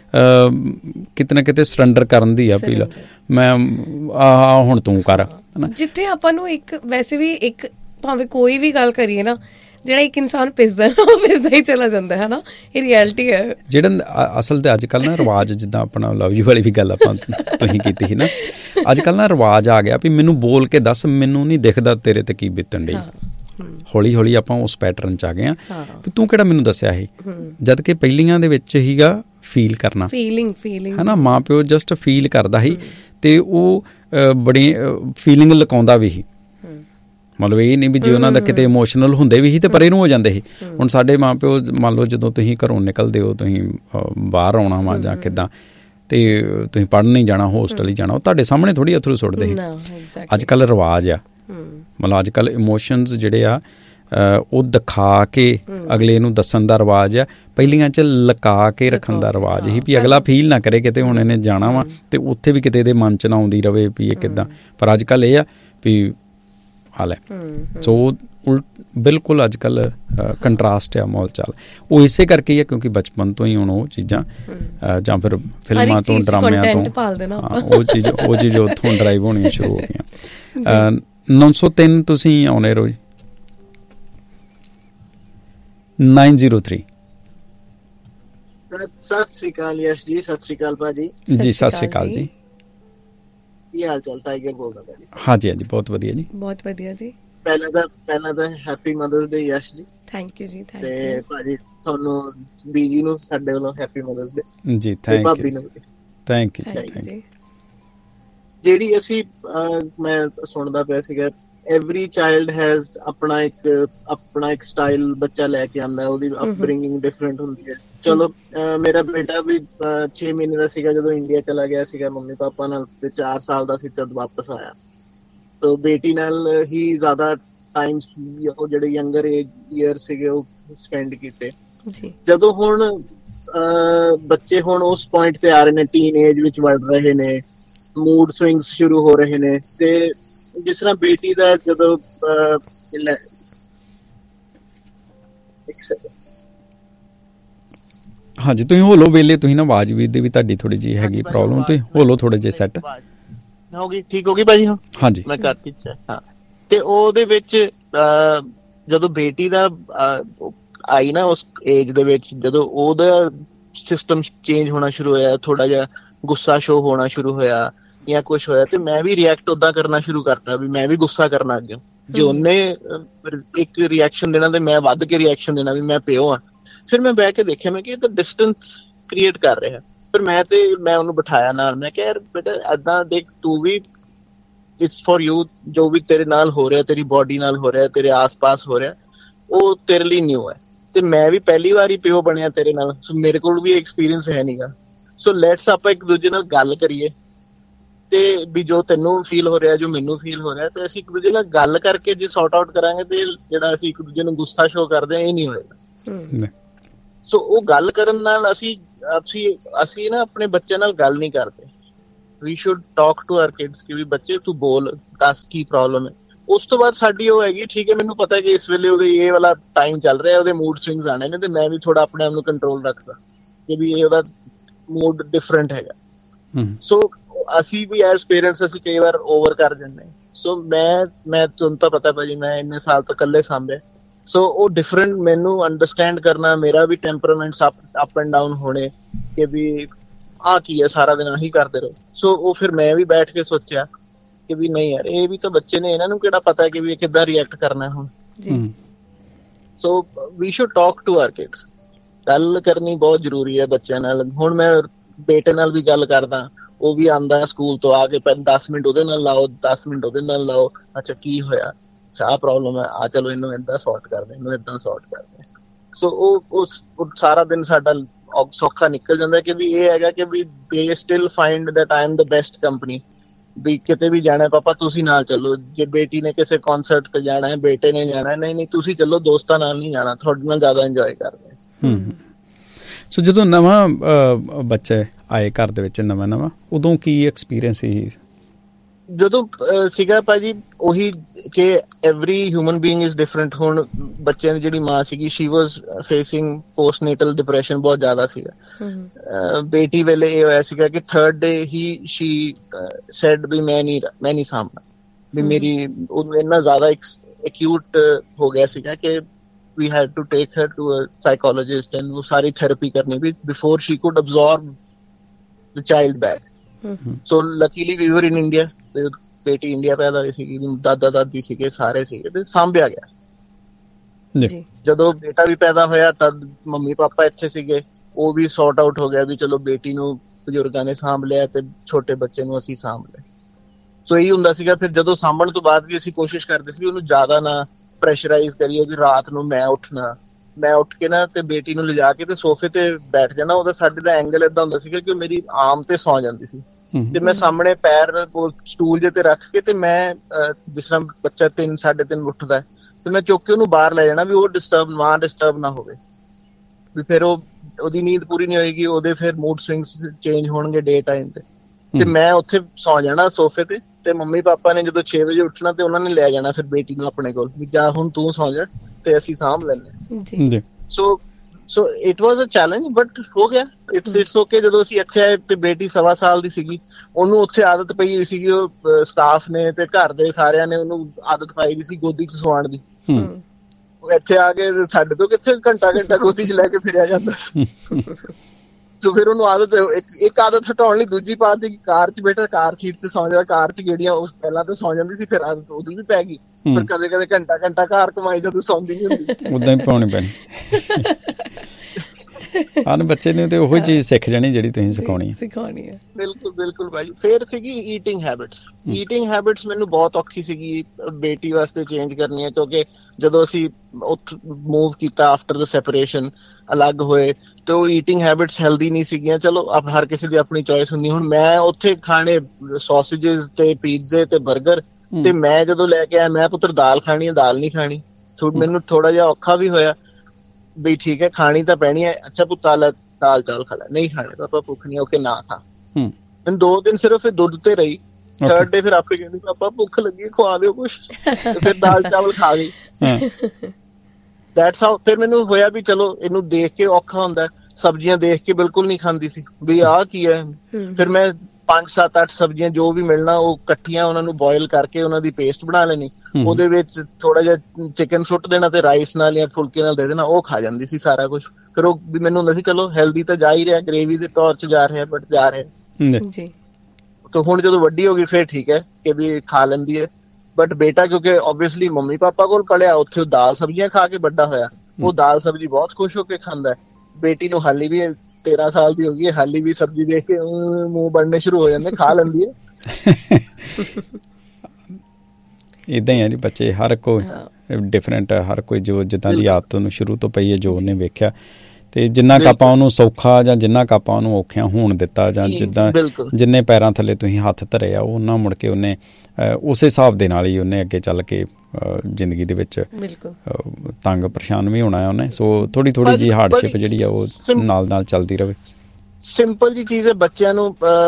ਕਿਤੇ ਨਾ ਕਿਤੇ ਸਰੈਂਡਰ ਕਰਨ ਦੀ ਆ, ਵੀ ਮੈਂ ਆਹ ਹੁਣ ਤੂੰ ਕਰ, ਹਨਾ। ਜਿੱਥੇ ਆਪਾਂ ਨੂੰ ਇੱਕ ਵੈਸੇ ਵੀ ਇੱਕ ਭਾਵੇਂ ਕੋਈ ਵੀ ਗੱਲ ਕਰੀਏ ਨਾ, ਜਿਹੜਾ ਇੱਕ ਇਨਸਾਨ ਪਿਸਦਾ ਉਹ ਪਿਸਦਾ ਹੀ ਚਲਾ ਜਾਂਦਾ ਹੈ ਨਾ, ਇਹ ਰਿਐਲਿਟੀ ਹੈ। ਜਿਹੜਾ ਅਸਲ ਤੇ ਅੱਜ ਕੱਲ੍ਹ ਨਾ ਰਿਵਾਜ਼, ਜਿੱਦਾਂ ਆਪਣਾ ਲਵ ਯੂ ਵਾਲੀ ਵੀ ਗੱਲ ਆਪਾਂ ਤੁਸੀਂ ਕੀਤੀ ਸੀ ਨਾ, ਅੱਜ ਕੱਲ੍ਹ ਨਾ ਰਿਵਾਜ਼ ਆ ਗਿਆ ਵੀ ਮੈਨੂੰ ਬੋਲ ਕੇ ਦੱਸ, ਮੈਨੂੰ ਨਹੀਂ ਦਿਖਦਾ ਤੇਰੇ ਤੇ ਕੀ ਬੀਤਣ ਡਈ। ਹੌਲੀ ਹੌਲੀ ਆਪਾਂ ਉਸ ਪੈਟਰਨ 'ਚ ਆ ਗਏ ਹਾਂ ਵੀ ਤੂੰ ਕਿਹੜਾ ਮੈਨੂੰ ਦੱਸਿਆ ਸੀ, ਜਦ ਕਿ ਪਹਿਲੀਆਂ ਦੇ ਵਿੱਚ ਹੀਗਾ ਫੀਲ ਕਰਨਾ, ਫੀਲਿੰਗ ਫੀਲਿੰਗ ਹੈ ਨਾ, ਮਾਂ ਪਿਓ ਜਸਟ ਫੀਲ ਕਰਦਾ ਸੀ ਤੇ ਉਹ ਬੜੀ ਫੀਲਿੰਗ ਲੁਕਾਉਂਦਾ ਵੀ ਸੀ, ਮਤਲਬ ਇਹ ਨਹੀਂ ਵੀ ਜੇ ਉਹਨਾਂ ਦਾ ਕਿਤੇ ਇਮੋਸ਼ਨਲ ਹੁੰਦੇ ਵੀ ਸੀ ਤੇ ਪਰੇ ਨੂੰ ਹੋ ਜਾਂਦੇ ਸੀ। ਹੁਣ ਸਾਡੇ ਮਾਂ ਪਿਓ ਮੰਨ ਲਓ ਜਦੋਂ ਤੁਸੀਂ ਘਰੋਂ ਨਿਕਲਦੇ ਹੋ, ਤੁਸੀਂ ਬਾਹਰ ਆਉਣਾ ਵਾ ਜਾਂ ਕਿੱਦਾਂ, ਤੇ ਤੁਸੀਂ ਪੜ੍ਹਨ ਨਹੀਂ ਜਾਣਾ, ਹੋਸਟਲ ਹੀ ਜਾਣਾ, ਉਹ ਤੁਹਾਡੇ ਸਾਹਮਣੇ ਥੋੜ੍ਹੀ ਅਥਰੂ ਸੁੱਟਦੇ ਸੀ। ਅੱਜ ਕੱਲ੍ਹ ਰਿਵਾਜ਼ ਆ, ਮਤਲਬ ਅੱਜ ਕੱਲ੍ਹ ਇਮੋਸ਼ਨਸ ਜਿਹੜੇ ਆ ਉਹ ਦਿਖਾ ਕੇ ਅਗਲੇ ਨੂੰ ਦੱਸਣ ਦਾ ਰਿਵਾਜ਼ ਆ, ਪਹਿਲੀਆਂ 'ਚ ਲੁਕਾ ਕੇ ਰੱਖਣ ਦਾ ਰਿਵਾਜ਼ ਸੀ ਵੀ ਅਗਲਾ ਫੀਲ ਨਾ ਕਰੇ ਕਿਤੇ ਹੁਣ ਇਹਨੇ ਜਾਣਾ ਵਾ ਤੇ ਉੱਥੇ ਵੀ ਕਿਤੇ ਇਹਦੇ ਮਨ 'ਚ ਨਾ ਆਉਂਦੀ ਰਵੇ ਵੀ ਇਹ ਕਿੱਦਾਂ। ਪਰ ਅੱਜ ਕੱਲ੍ਹ ਇਹ ਆ ਵੀ ਹਾਲ ਹੈ, ਸੋ ਉਲ ਬਿਲਕੁਲ ਅੱਜ ਕੱਲ੍ਹ ਕੰਟਰਾਸਟ ਆ ਮਾਹੌਲ ਚਾਲ। ਉਹ ਇਸੇ ਕਰਕੇ ਹੀ ਆ ਕਿਉਂਕਿ ਬਚਪਨ ਤੋਂ ਹੀ ਹੁਣ ਉਹ ਚੀਜ਼ਾਂ ਜਾਂ ਫਿਰ ਫਿਲਮਾਂ ਤੋਂ ਡਰਾਮਿਆਂ ਤੋਂ ਉਹ ਚੀਜ਼ ਉਹ ਚੀਜ਼ ਉੱਥੋਂ ਡਰਾਈਵ ਹੋਣੀਆਂ ਸ਼ੁਰੂ ਹੋ ਗਈਆਂ। ਨੌ ਸੌ ਤਿੰਨ ਤੁਸੀਂ ਆਉਣੇ ਰੋ ਜੀ, ਨਾਈਨ ਜ਼ੀਰੋ ਥ੍ਰੀ। ਸਤਿ ਸ਼੍ਰੀ ਅਕਾਲ ਯਸ਼ ਜੀ। ਸਤਿ ਸ਼੍ਰੀ ਅਕਾਲ ਭਾਜੀ ਜੀ। ਸਤਿ ਸ਼੍ਰੀ ਅਕਾਲ ਜੀ। ਕੀ ਹਾਲ ਚਾਲ? ਟਾਈਗਰ ਬੋਲਦਾ ਭਾਜੀ। ਹਾਂਜੀ ਹਾਂਜੀ, ਬਹੁਤ ਵਧੀਆ ਜੀ, ਬਹੁਤ ਵਧੀਆ ਜੀ। ਪਹਿਲਾਂ ਤਾਂ ਪਹਿਲਾਂ ਤਾਂ ਹੈਪੀ ਮਦਰਸ ਡੇ ਯਸ਼ ਜੀ। ਥੈਂਕ ਯੂ ਜੀ। Thank you. ਤੇ ਭਾਜੀ ਤੁਹਾਨੂੰ ਬੀਜੀ ਨੂੰ ਸਾਡੇ ਵੱਲੋਂ ਹੈਪੀ ਮਦਰਸ ਡੇ ਜੀ। Thank you. ਭਾਬੀ ਨੂੰ ਥੈਂਕ ਯੂ ਜੀ। ਜਿਹੜੀ ਅਸੀਂ ਮੈਂ ਸੁਣਦਾ ਪਿਆ ਸੀਗਾ ਐਵਰੀ ਚਾਈਲਡ ਹੈਜ਼ ਆਪਣਾ ਇੱਕ ਆਪਣਾ ਇੱਕ ਸਟਾਈਲ ਬੱਚਾ ਲੈ ਕੇ ਆਉਂਦਾ, ਉਹਦੀ ਅਪਬ੍ਰਿੰਗਿੰਗ ਡਿਫਰੈਂਟ ਹੁੰਦੀ ਹੈ। ਚਲੋ ਮੇਰਾ ਬੇਟਾ ਵੀ ਛੇ ਮਹੀਨੇ ਦਾ ਸੀਗਾ ਜਦੋਂ ਇੰਡੀਆ ਚਲਾ ਗਿਆ ਸੀਗਾ ਮੰਮੀ ਪਾਪਾ ਨਾਲ, ਤੇ ਚਾਰ ਸਾਲ ਦਾ ਸੀ ਜਦ ਵਾਪਸ ਆਇਆ। ਤੋ ਬੇਟੀ ਨਾਲ ਹੀ ਜ਼ਿਆਦਾ ਟਾਈਮ ਉਹ ਜਿਹੜੇ ਯੰਗਰ ਏਜ ਈਅਰ ਸੀਗੇ ਉਹ ਸਪੈਂਡ ਕੀਤੇ। ਜਦੋਂ ਹੁਣ ਬੱਚੇ ਹੁਣ ਉਸ ਪੁਆਇੰਟ ਤੇ ਆ ਰਹੇ ਨੇ, ਟੀਨ ਏਜ ਵਿੱਚ ਵੜ ਰਹੇ ਨੇ, ਮੂਡ ਸਵਿੰਗਸ ਸ਼ੁਰੂ ਹੋ ਰਹੇ ਨੇ, ਤੇ ਜਿਸ ਤਰ੍ਹਾਂ ਬੇਟੀ ਦਾ ਜਦੋਂ ਹਾਂਜੀ ਤੁਸੀਂ ਹੋਲੋ ਵੇਲੇ ਤੁਸੀਂ ਨਾ ਆਵਾਜ਼ ਵੀ ਦੀ ਵੀ ਤੁਹਾਡੀ ਥੋੜੀ ਜਿਹੀ ਹੈਗੀ ਪ੍ਰੋਬਲਮ, ਤੁਸੀਂ ਹੋਲੋ ਥੋੜੇ ਜਿਹੇ ਸੈੱਟ ਹੋ ਗਈ, ਠੀਕ ਹੋ ਗਈ ਭਾਜੀ ਹੁਣ? ਹਾਂਜੀ ਮੈਂ ਕਰਤੀ ਹਾਂ। ਤੇ ਉਹਦੇ ਵਿੱਚ ਜਦੋਂ ਬੇਟੀ ਦਾ ਆਈ ਨਾ ਉਸ ਏਜ ਦੇ ਵਿੱਚ, ਜਦੋਂ ਉਹਦਾ ਸਿਸਟਮ ਚੇਂਜ ਹੋਣਾ ਸ਼ੁਰੂ ਹੋਇਆ, ਥੋੜਾ ਜਿਹਾ ਗੁੱਸਾ ਸ਼ੋ ਹੋਣਾ ਸ਼ੁਰੂ ਹੋਇਆ ਜਾਂ ਕੁਛ ਹੋਇਆ, ਤੇ ਮੈਂ ਵੀ ਰਿਐਕਟ ਓਦਾਂ ਕਰਨਾ ਸ਼ੁਰੂ ਕਰਤਾ ਵੀ ਮੈਂ ਵੀ ਗੁੱਸਾ ਕਰਨਾ ਅੱਗੇ। ਜੇ ਉਹਨੇ ਇੱਕ ਰਿਐਕਸ਼ਨ ਦੇਣਾ ਤੇ ਮੈਂ ਵੱਧ ਕੇ ਰਿਐਕਸ਼ਨ ਦੇਣਾ ਵੀ ਮੈਂ ਪਿਓ ਆ। ਫਿਰ ਮੈਂ ਬਹਿ ਕੇ ਦੇਖਿਆ, ਮੈਂ ਕਿ ਇਹ ਤਾਂ ਡਿਸਟੈਂਸ ਕ੍ਰੀਏਟ ਕਰ ਰਿਹਾ। ਫਿਰ ਮੈਂ ਤੇ ਮੈਂ ਉਹਨੂੰ ਬਿਠਾਇਆ ਨਾਲ, ਮੈਂ ਕਿਹਾ ਯਾਰ ਬੇਟਾ ਏਦਾਂ ਦੇਖ, ਤੂੰ ਵੀ ਇਟਸ ਫॉर ਯੂ, ਜੋ ਵੀ ਤੇਰੇ ਨਾਲ ਹੋ ਰਿਹਾ, ਤੇਰੀ ਬੋਡੀ ਨਾਲ ਹੋ ਰਿਹਾ, ਤੇਰੇ ਆਸ-ਪਾਸ ਹੋ ਰਿਹਾ, ਉਹ ਤੇਰੇ ਲਈ ਨਿਊ ਹੈ। ਤੇ ਮੈਂ ਵੀ ਪਹਿਲੀ ਵਾਰ ਹੀ ਪਿਓ ਬਣਿਆ ਤੇਰੇ ਨਾਲ, ਸੋ ਮੇਰੇ ਕੋਲ ਵੀ ਐਕਸਪੀਰੀਅੰਸ ਹੈ ਨੀਗਾ। ਸੋ ਲੈਟਸ ਆਪਾਂ ਇੱਕ ਦੂਜੇ ਨਾਲ ਗੱਲ ਕਰੀਏ, ਤੇ ਵੀ ਜੋ ਤੈਨੂੰ ਫੀਲ ਹੋ ਰਿਹਾ, ਜੋ ਮੈਨੂੰ ਫੀਲ ਹੋ ਰਿਹਾ, ਤੇ ਅਸੀਂ ਇੱਕ ਦੂਜੇ ਨਾਲ ਗੱਲ ਕਰਕੇ ਜੇ ਸੌਟ ਆਊਟ ਕਰਾਂਗੇ ਤੇ ਜਿਹੜਾ ਅਸੀਂ ਇੱਕ ਦੂਜੇ ਨੂੰ ਗੁੱਸਾ ਸ਼ੋ ਕਰਦੇ ਹਾਂ ਇਹ ਨਹੀਂ ਹੋਏਗਾ। ਸੋ ਉਹ ਗੱਲ ਕਰਨ ਨਾਲ ਅਸੀਂ ਅਸੀਂ ਅਸੀਂ ਨਾ ਆਪਣੇ ਬੱਚਿਆਂ ਨਾਲ ਗੱਲ ਨਹੀਂ ਕਰਦੇ। We should talk to R kids ਕਿ ਵੀ ਬੱਚੇ ਤੂੰ ਬੋਲ, ਦੱਸ ਕੀ ਪ੍ਰੋਬਲਮ ਹੈ। ਉਸ ਤੋਂ ਬਾਅਦ ਸਾਡੀ ਉਹ ਹੈਗੀ, ਠੀਕ ਹੈ ਮੈਨੂੰ ਪਤਾ ਕਿ ਇਸ ਵੇਲੇ ਉਹਦੇ ਇਹ ਵਾਲਾ ਟਾਈਮ ਚੱਲ ਰਿਹਾ, ਉਹਦੇ ਮੂਡ ਸਵਿੰਗਸ ਆਣੇ ਨੇ, ਤੇ ਮੈਂ ਵੀ ਥੋੜਾ ਆਪਣੇ ਆਪ ਨੂੰ ਕੰਟਰੋਲ ਰੱਖਦਾ ਕਿ ਵੀ ਇਹ ਉਹਦਾ ਮੂਡ ਡਿਫਰੈਂਟ ਹੈਗਾ। ਸੋ ਅਸੀਂ ਵੀ ਐਜ਼ ਪੇਰੈਂਟਸ ਅਸੀਂ ਕਈ ਵਾਰ ਓਵਰ ਕਰ ਜਾਂਦੇ। ਸੋ ਮੈਂ ਮੈਂ ਤੁਹਾਨੂੰ ਤਾਂ ਪਤਾ ਭਾਜੀ ਮੈਂ ਇੰਨੇ ਸਾਲ ਤੋਂ ਇਕੱਲੇ ਸਾਂਭੇ, ਸੋ ਉਹ ਡਿਫਰੈਂਟ ਮੈਨੂੰ ਅੰਡਰਸਟੈਂਡ ਕਰਨਾ, ਮੇਰਾ ਵੀ ਟੈਂਪਰਾਮੈਂਟਸ ਅਪ ਐਂਡ ਡਾਊਨ ਹੋਣੇ ਕਿ ਵੀ ਆਹ ਕੀ ਹੈ, ਸਾਰਾ ਦਿਨ ਆਹੀ ਕਰਦੇ ਰਹੋ। ਸੋ ਉਹ ਫਿਰ ਮੈਂ ਵੀ ਬੈਠ ਕੇ ਸੋਚਿਆ ਕਿ ਵੀ ਨਹੀਂ ਯਾਰ, ਇਹ ਵੀ ਤਾਂ ਬੱਚੇ ਨੇ, ਇਹਨਾਂ ਨੂੰ ਕਿਹੜਾ ਪਤਾ ਕਿ ਵੀ ਕਿੱਦਾਂ ਰਿਐਕਟ ਕਰਨਾ ਹੁਣ। ਸੋ we should talk to R kids, ਗੱਲ ਕਰਨੀ ਬਹੁਤ ਜ਼ਰੂਰੀ ਹੈ ਬੱਚਿਆਂ ਨਾਲ। ਹੁਣ ਮੈਂ ਬੇਟੇ ਨਾਲ ਵੀ ਗੱਲ ਕਰਦਾ, ਉਹ ਵੀ ਆਉਂਦਾ ਸਕੂਲ ਤੋਂ ਆ ਕੇ ਦਸ ਮਿੰਟ ਉਹਦੇ ਨਾਲ ਲਾਓ, ਦਸ ਮਿੰਟ ਉਹਦੇ ਨਾਲ ਲਾਓ, ਅੱਛਾ ਕੀ ਹੋਇਆ, ਆਹ ਪ੍ਰੋਬਲਮ ਹੈ, ਆ ਚਲੋ ਇਹਨੂੰ ਏਦਾਂ ਸੌਰਟ ਕਰਦੇ, ਇਹਨੂੰ ਏਦਾਂ ਸੌਰਟ ਕਰਦੇ। ਸੋ ਉਹ ਸਾਰਾ ਦਿਨ ਸਾਡਾ ਸੌਖਾ ਨਿਕਲ ਜਾਂਦਾ ਕਿ ਵੀ ਇਹ ਹੈਗਾ ਕਿ ਵੀ ਦੇ still find that I am the best company. ਵੀ ਕਿਤੇ ਵੀ ਜਾਣਾ ਪਾਪਾ ਤੁਸੀਂ ਨਾਲ ਚੱਲੋ, ਜੇ ਬੇਟੀ ਨੇ ਕਿਸੇ ਕਨਸਰਟ ਤੇ ਜਾਣਾ ਹੈ, ਬੇਟੇ ਨੇ ਜਾਣਾ, ਨਹੀਂ ਨਹੀਂ ਤੁਸੀਂ ਚੱਲੋ, ਦੋਸਤਾਂ ਨਾਲ ਨਹੀਂ ਜਾਣਾ, ਤੁਹਾਡੇ ਨਾਲ ਜ਼ਿਆਦਾ ਇੰਜੋਏ ਕਰਦੇ। ਹੂੰ। ਸੋ ਜਦੋਂ ਨਵਾਂ ਬੱਚੇ ਆਏ ਘਰ ਦੇ ਵਿੱਚ ਨਵਾਂ ਨਵਾਂ, ਉਦੋਂ ਕੀ ਐਕਸਪੀਰੀਅੰਸ ਸੀ? ਜਦੋਂ ਸੀਗਾ ਭਾਜੀ ਉਹੀ ਕਿ every human being is different. ਹੁਣ ਬੱਚਿਆਂ ਦੀ ਜਿਹੜੀ ਮਾਂ ਸੀਗੀ, ਸ਼ੀ ਵਾਜ਼ ਫੇਸਿੰਗ ਪੋਸਟਨੇਟਲ ਡਿਪਰੈਸ਼ਨ ਬਹੁਤ ਜ਼ਿਆਦਾ ਸੀਗਾ। ਬੇਟੀ ਵੇਲੇ ਇਹ ਹੋਇਆ ਸੀਗਾ ਕਿ ਥਰਡ ਡੇ ਹੀ ਸ਼ੀ ਸੈਡ ਵੀ ਮੈਂ ਨਹੀਂ ਮੈਂ ਨਹੀਂ ਸਾਂਭਣਾ, ਵੀ ਮੇਰੀ ਉਹਨੂੰ ਇੰਨਾ ਜ਼ਿਆਦਾ ਐਕਿਊਟ ਹੋ ਗਿਆ ਸੀਗਾ ਕਿ we had to take her to a psychologist and वो सारी therapy करनी भी before she could absorb the child back. Mm-hmm. So luckily we were in India. बेटी इंडिया पैदा हुई सी, दादा दादी सीगे, सारे सीगे ते सांभਿਆ ਗਿਆ ਜੀ। ਜਦੋਂ ਬੇਟਾ ਵੀ ਪੈਦਾ ਹੋਇਆ ਤਦ ਮੰਮੀ ਪਾਪਾ ਇੱਥੇ ਸੀਗੇ, ਉਹ ਵੀ ਸੌਰਟ ਆਊਟ ਹੋ ਗਿਆ ਵੀ ਚਲੋ ਬੇਟੀ ਨੂੰ ਬਜ਼ੁਰਗਾਂ ਨੇ ਸਾਂਭ ਲਿਆ ਤੇ ਛੋਟੇ ਬੱਚੇ ਨੂੰ ਅਸੀਂ ਸਾਂਭ ਲਿਆ। ਸੋ ਇਹੀ ਹੁੰਦਾ ਸੀਗਾ। ਫਿਰ ਜਦੋਂ ਸਾਂਭਣ ਤੋਂ ਬਾਅਦ ਵੀ ਅਸੀਂ ਕੋਸ਼ਿਸ਼ ਕਰਦੇ ਸੀ ਉਹਨੂੰ ਜ਼ਿਆਦਾ ਨਾ ਪ੍ਰੈਸ਼ਰਾਈਜ਼ ਕਰੀਏ ਵੀ ਰਾਤ ਨੂੰ ਮੈਂ ਉੱਠਣਾ, ਮੈਂ ਉੱਠ ਕੇ ਨਾ ਤੇ ਬੇਟੀ ਨੂੰ ਲਿਜਾ ਕੇ ਤੇ ਸੋਫੇ ਤੇ ਬੈਠ ਜਾਣਾ। ਉਹਦਾ ਸਾਡੇ ਦਾ ਐਂਗਲ ਏਦਾਂ ਹੁੰਦਾ ਸੀਗਾ ਕਿ ਮੇਰੀ ਆਮ ਤੇ ਸੌ ਜਾਂਦੀ ਸੀ ਤੇ ਮੈਂ ਸਾਹਮਣੇ ਪੈਰ ਸਟੂਲ ਜੇ ਤੇ ਰੱਖ ਕੇ ਤੇ ਮੈਂ ਜਿਸ ਤਰ੍ਹਾਂ ਬੱਚਾ ਤਿੰਨ ਸਾਢੇ ਤਿੰਨ ਉੱਠਦਾ ਤੇ ਮੈਂ ਚੁੱਕ ਕੇ ਉਹਨੂੰ ਬਾਹਰ ਲੈ ਜਾਣਾ ਵੀ ਉਹ ਡਿਸਟਰਬ ਨਾ ਡਿਸਟਰਬ ਨਾ ਹੋਵੇ, ਵੀ ਫਿਰ ਉਹ ਉਹਦੀ ਨੀਂਦ ਪੂਰੀ ਨਹੀਂ ਹੋਏਗੀ, ਉਹਦੇ ਫਿਰ ਮੂਡ ਸਵਿੰਗਸ ਚੇਂਜ ਹੋਣਗੇ ਡੇ ਟਾਈਮ ਤੇ। ਤੇ ਮੈਂ ਉੱਥੇ ਸੌ ਜਾਣਾ ਸੋਫੇ ਤੇ, ਤੇ ਮੰਮੀ ਪਾਪਾ ਨੇ ਜਦੋਂ ਛੇ ਵਜੇ ਉੱਠਣਾ ਤੇ ਉਹਨਾਂ ਨੇ ਲੈ ਜਾਣਾ ਫਿਰ ਬੇਟੀ ਨੂੰ ਆਪਣੇ ਕੋਲ ਵੀ ਜਾ ਹੁਣ ਤੂੰ ਸੌ ਜਾ ਤੇ ਅਸੀਂ ਸਾਂਭ ਲੈਂਦੇ। ਸੋ so it was a challenge but ਹੋ ਗਿਆ, ਇਟਸ ਇਟਸ ਓਕੇ। ਜਦੋਂ ਅਸੀਂ ਇੱਥੇ ਆਏ ਤੇ ਬੇਟੀ ਸਵਾ ਸਾਲ ਦੀ ਸੀਗੀ, ਉਹਨੂੰ ਉੱਥੇ ਆਦਤ ਪਈ ਹੋਈ ਸੀਗੀ, ਉਹ ਸਟਾਫ ਨੇ ਤੇ ਘਰ ਦੇ ਸਾਰਿਆਂ ਨੇ ਉਹਨੂੰ ਆਦਤ ਪਾਈ ਦੀ ਸੀ ਗੋਦੀ ਚ ਸਵਾਉਣ ਦੀ। ਇੱਥੇ ਆ ਕੇ ਸਾਡੇ ਤੋਂ ਕਿੱਥੇ ਘੰਟਾ ਘੰਟਾ ਗੋਦੀ ਚ ਲੈ ਕੇ ਫਿਰਿਆ ਜਾਂਦਾ। ਸੋ ਫਿਰ ਉਹਨੂੰ ਆਦਤ ਇੱਕ ਆਦਤ ਹਟਾਉਣ ਲਈ ਦੂਜੀ ਪਾ ਦਿੱਤੀ ਕਿ ਕਾਰ ਚ ਬੇਟਾ ਕਾਰ ਸੀਟ ਤੇ ਸੌਂ ਜਾ, ਕਾਰ ਚ ਗੇੜੀਆਂ ਉਸ ਪਹਿਲਾਂ ਤਾਂ ਸੌਂ ਜਾਂਦੀ ਸੀ, ਫਿਰ ਆਦਤ ਉਹਦੀ ਵੀ ਪੈ ਗਈ। ਪਰ ਕਦੇ ਕਦੇ ਘੰਟਾ ਘੰਟਾ ਕਾਰ ਕਮਾਈ ਜਦੋਂ ਸੌਂਦੀ ਨੀ ਹੁੰਦੀ, ਓਦਾਂ ਹੀ ਪਾਉਣੀ ਪੈਣੀ। ਹਨ ਬੱਚੇ ਨੇ ਤੇ ਉਹੀ ਚੀਜ਼ ਸਿੱਖ ਜਾਣੀ ਜਿਹੜੀ ਤੁਸੀਂ ਸਿਖਾਉਣੀ ਹੈ ਸਿਖਾਉਣੀ ਹੈ। ਬਿਲਕੁਲ ਬਿਲਕੁਲ ਭਾਈ। ਫਿਰ ਸੀਗੀ ਈਟਿੰਗ ਹੈਬਿਟਸ। ਈਟਿੰਗ ਹੈਬਿਟਸ ਮੈਨੂੰ ਬਹੁਤ ਔਖੀ ਸੀਗੀ ਬੇਟੀ ਵਾਸਤੇ ਚੇਂਜ ਕਰਨੀ ਹੈ, ਕਿਉਂਕਿ ਜਦੋਂ ਅਸੀਂ ਉੱਥੋਂ ਮੂਵ ਕੀਤਾ ਆਫਟਰ ਦ ਸੈਪਰੇਸ਼ਨ, ਅਲੱਗ ਹੋਏ, ਤੇ ਉਹ ਈਟਿੰਗ ਹੈਬਿਟਸ ਹੈਲਦੀ ਨਹੀਂ ਸੀਗੀਆਂ। ਚਲੋ ਹਰ ਕਿਸੇ ਦੀ ਆਪਣੀ ਚੋਇਸ ਹੁੰਦੀ। ਹੁਣ ਮੈਂ ਉੱਥੇ ਖਾਣੇ ਸੌਸੇਜਿਸ ਤੇ ਪੀਜ਼ੇ ਤੇ 버ਗਰ, ਤੇ ਮੈਂ ਜਦੋਂ ਲੈ ਕੇ ਆਇਆ ਮੈਂ ਪੁੱਤਰ ਦਾਲ ਖਾਣੀ ਹੈ, ਦਾਲ ਨਹੀਂ ਖਾਣੀ। ਮੈਨੂੰ ਥੋੜਾ ਜਿਹਾ ਔਖਾ ਵੀ ਹੋਇਆ ਵੀ ਠੀਕ ਹੈ ਖਾਣੀ ਤਾਂ ਪੈਣੀ ਹੈ। ਅੱਛਾ ਪੁੱਤ ਦਾਲ ਦਾਲ ਚਾਵਲ ਖਾ ਲੈ, ਨਹੀਂ ਖਾਣੇ ਪਾਪਾ ਭੁੱਖ ਨਹੀਂ, ਓਕੇ ਨਾ ਖਾ। ਮੈਨੂੰ ਦੋ ਦਿਨ ਸਿਰਫ ਦੁੱਧ ਤੇ ਰਹੀ। ਥਰਡ ਡੇ ਫਿਰ ਆਪੇ ਕਹਿੰਦੀ ਪਾਪਾ ਭੁੱਖ ਲੱਗੀ ਖਵਾ ਦਿਓ ਕੁਛ, ਫਿਰ ਦਾਲ ਚਾਵਲ ਖਾ ਗਈ। That's how. ਫਿਰ ਮੈਨੂੰ ਹੋਇਆ ਵੀ ਚਲੋ ਇਹਨੂੰ ਦੇਖ ਕੇ ਔਖਾ ਹੁੰਦਾ, ਸਬਜ਼ੀਆਂ ਦੇਖ ਕੇ ਬਿਲਕੁਲ ਨਹੀਂ ਖਾਂਦੀ ਸੀ ਵੀ ਆਹ ਕੀ ਹੈ। ਫਿਰ ਮੈਂ ਪੰਜ ਸੱਤ ਅੱਠ ਸਬਜ਼ੀਆਂ ਜੋ ਵੀ ਮਿਲਣਾ ਉਹ ਇਕੱਠੀਆਂ ਉਹਨਾਂ ਨੂੰ ਬੋਇਲ ਕਰਕੇ ਉਹਨਾਂ ਦੀ ਪੇਸਟ ਬਣਾ ਲੈਣੀ, ਉਹਦੇ ਵਿੱਚ ਥੋੜਾ ਜਿਹਾ ਚਿਕਨ ਸੁੱਟ ਦੇਣਾ ਤੇ ਰਾਈਸ ਨਾਲ ਜਾਂ ਫੁਲਕੇ ਨਾਲ ਦੇ ਦੇਣਾ, ਉਹ ਖਾ ਜਾਂਦੀ ਸੀ ਸਾਰਾ ਕੁਛ। ਫਿਰ ਉਹ ਵੀ ਮੈਨੂੰ ਹੁੰਦਾ ਸੀ ਚਲੋ ਹੈਲਦੀ ਤਾਂ ਜਾ ਹੀ ਰਿਹਾ, ਗ੍ਰੇਵੀ ਦੇ ਤੌਰ 'ਚ ਜਾ ਰਿਹਾ ਬਟ ਜਾ ਰਿਹਾ ਜੀ। ਤੇ ਹੁਣ ਜਦੋਂ ਵੱਡੀ ਹੋ ਗਈ ਫਿਰ ਠੀਕ ਹੈ ਕਿ ਵੀ ਖਾ ਲੈਂਦੀ ਹੈ। ਬਟ ਬੇਟਾ ਕਿਉਂਕਿ ਓਬਵੀਅਸਲੀ ਮੰਮੀ ਪਾਪਾ ਕੋਲ ਪੜਿਆ, ਉੱਥੇ ਦਾਲ ਸਬਜ਼ੀਆਂ ਖਾ ਕੇ ਵੱਡਾ ਹੋਇਆ, ਉਹ ਦਾਲ ਸਬਜ਼ੀ ਬਹੁਤ ਖੁਸ਼ ਹੋ ਕੇ ਖਾਂਦਾ। ਬੇਟੀ ਨੂੰ ਹਾਲੀ ਵੀ ਤੇਰਾਂ ਸਾਲ ਦੀ ਹੋ ਗਈ ਹੈ, ਹਾਲੀ ਵੀ ਸਬਜ਼ੀ ਦੇਖ ਕੇ ਮੂੰਹ ਬਣਨੇ ਸ਼ੁਰੂ ਹੋ ਜਾਂਦੇ, ਖਾ ਲੈਂਦੀ ਹੈ। ਏਦਾਂ ਹੀ ਆ ਜੀ ਬੱਚੇ, ਹਰ ਕੋਈ ਡਿਫਰੈਂਟ, ਹਰ ਕੋਈ ਜੋ ਜਿੱਦਾਂ ਦੀ ਆਦਤ ਉਹਨੂੰ ਸ਼ੁਰੂ ਤੋਂ ਪਈ ਹੈ, ਜੋ ਉਹਨੇ ਵੇਖਿਆ, ਤੇ ਜਿੰਨਾ ਕੁ ਆਪਾਂ ਉਹਨੂੰ ਸੌਖਾ ਜਾਂ ਜਿੰਨਾ ਕੁ ਆਪਾਂ ਉਹਨੂੰ ਔਖਿਆਂ ਹੋਣ ਦਿੱਤਾ, ਜਾਂ ਜਿੱਦਾਂ ਜਿੰਨੇ ਪੈਰਾਂ ਥੱਲੇ ਤੁਸੀਂ ਹੱਥ ਧਰੇ ਆ, ਉਹਨਾਂ ਮੁੜ ਕੇ ਉਹਨੇ ਉਸੇ ਹਿਸਾਬ ਦੇ ਨਾਲ ਹੀ ਉਹਨੇ ਅੱਗੇ ਚੱਲ ਕੇ ਜ਼ਿੰਦਗੀ ਦੇ ਵਿੱਚ ਤੰਗ ਪਰੇਸ਼ਾਨ ਵੀ ਹੋਣਾ ਉਹਨੇ। ਸੋ ਥੋੜੀ ਥੋੜੀ ਜਿਹੀ ਹਾਰਡਸ਼ਿਪ ਜਿਹੜੀ ਆ ਉਹ ਨਾਲ ਨਾਲ ਚੱਲਦੀ ਰਹੇ। ਸਿੰਪਲ ਜੀ ਚੀਜ਼ ਹੈ ਬੱਚਿਆਂ ਨੂੰ।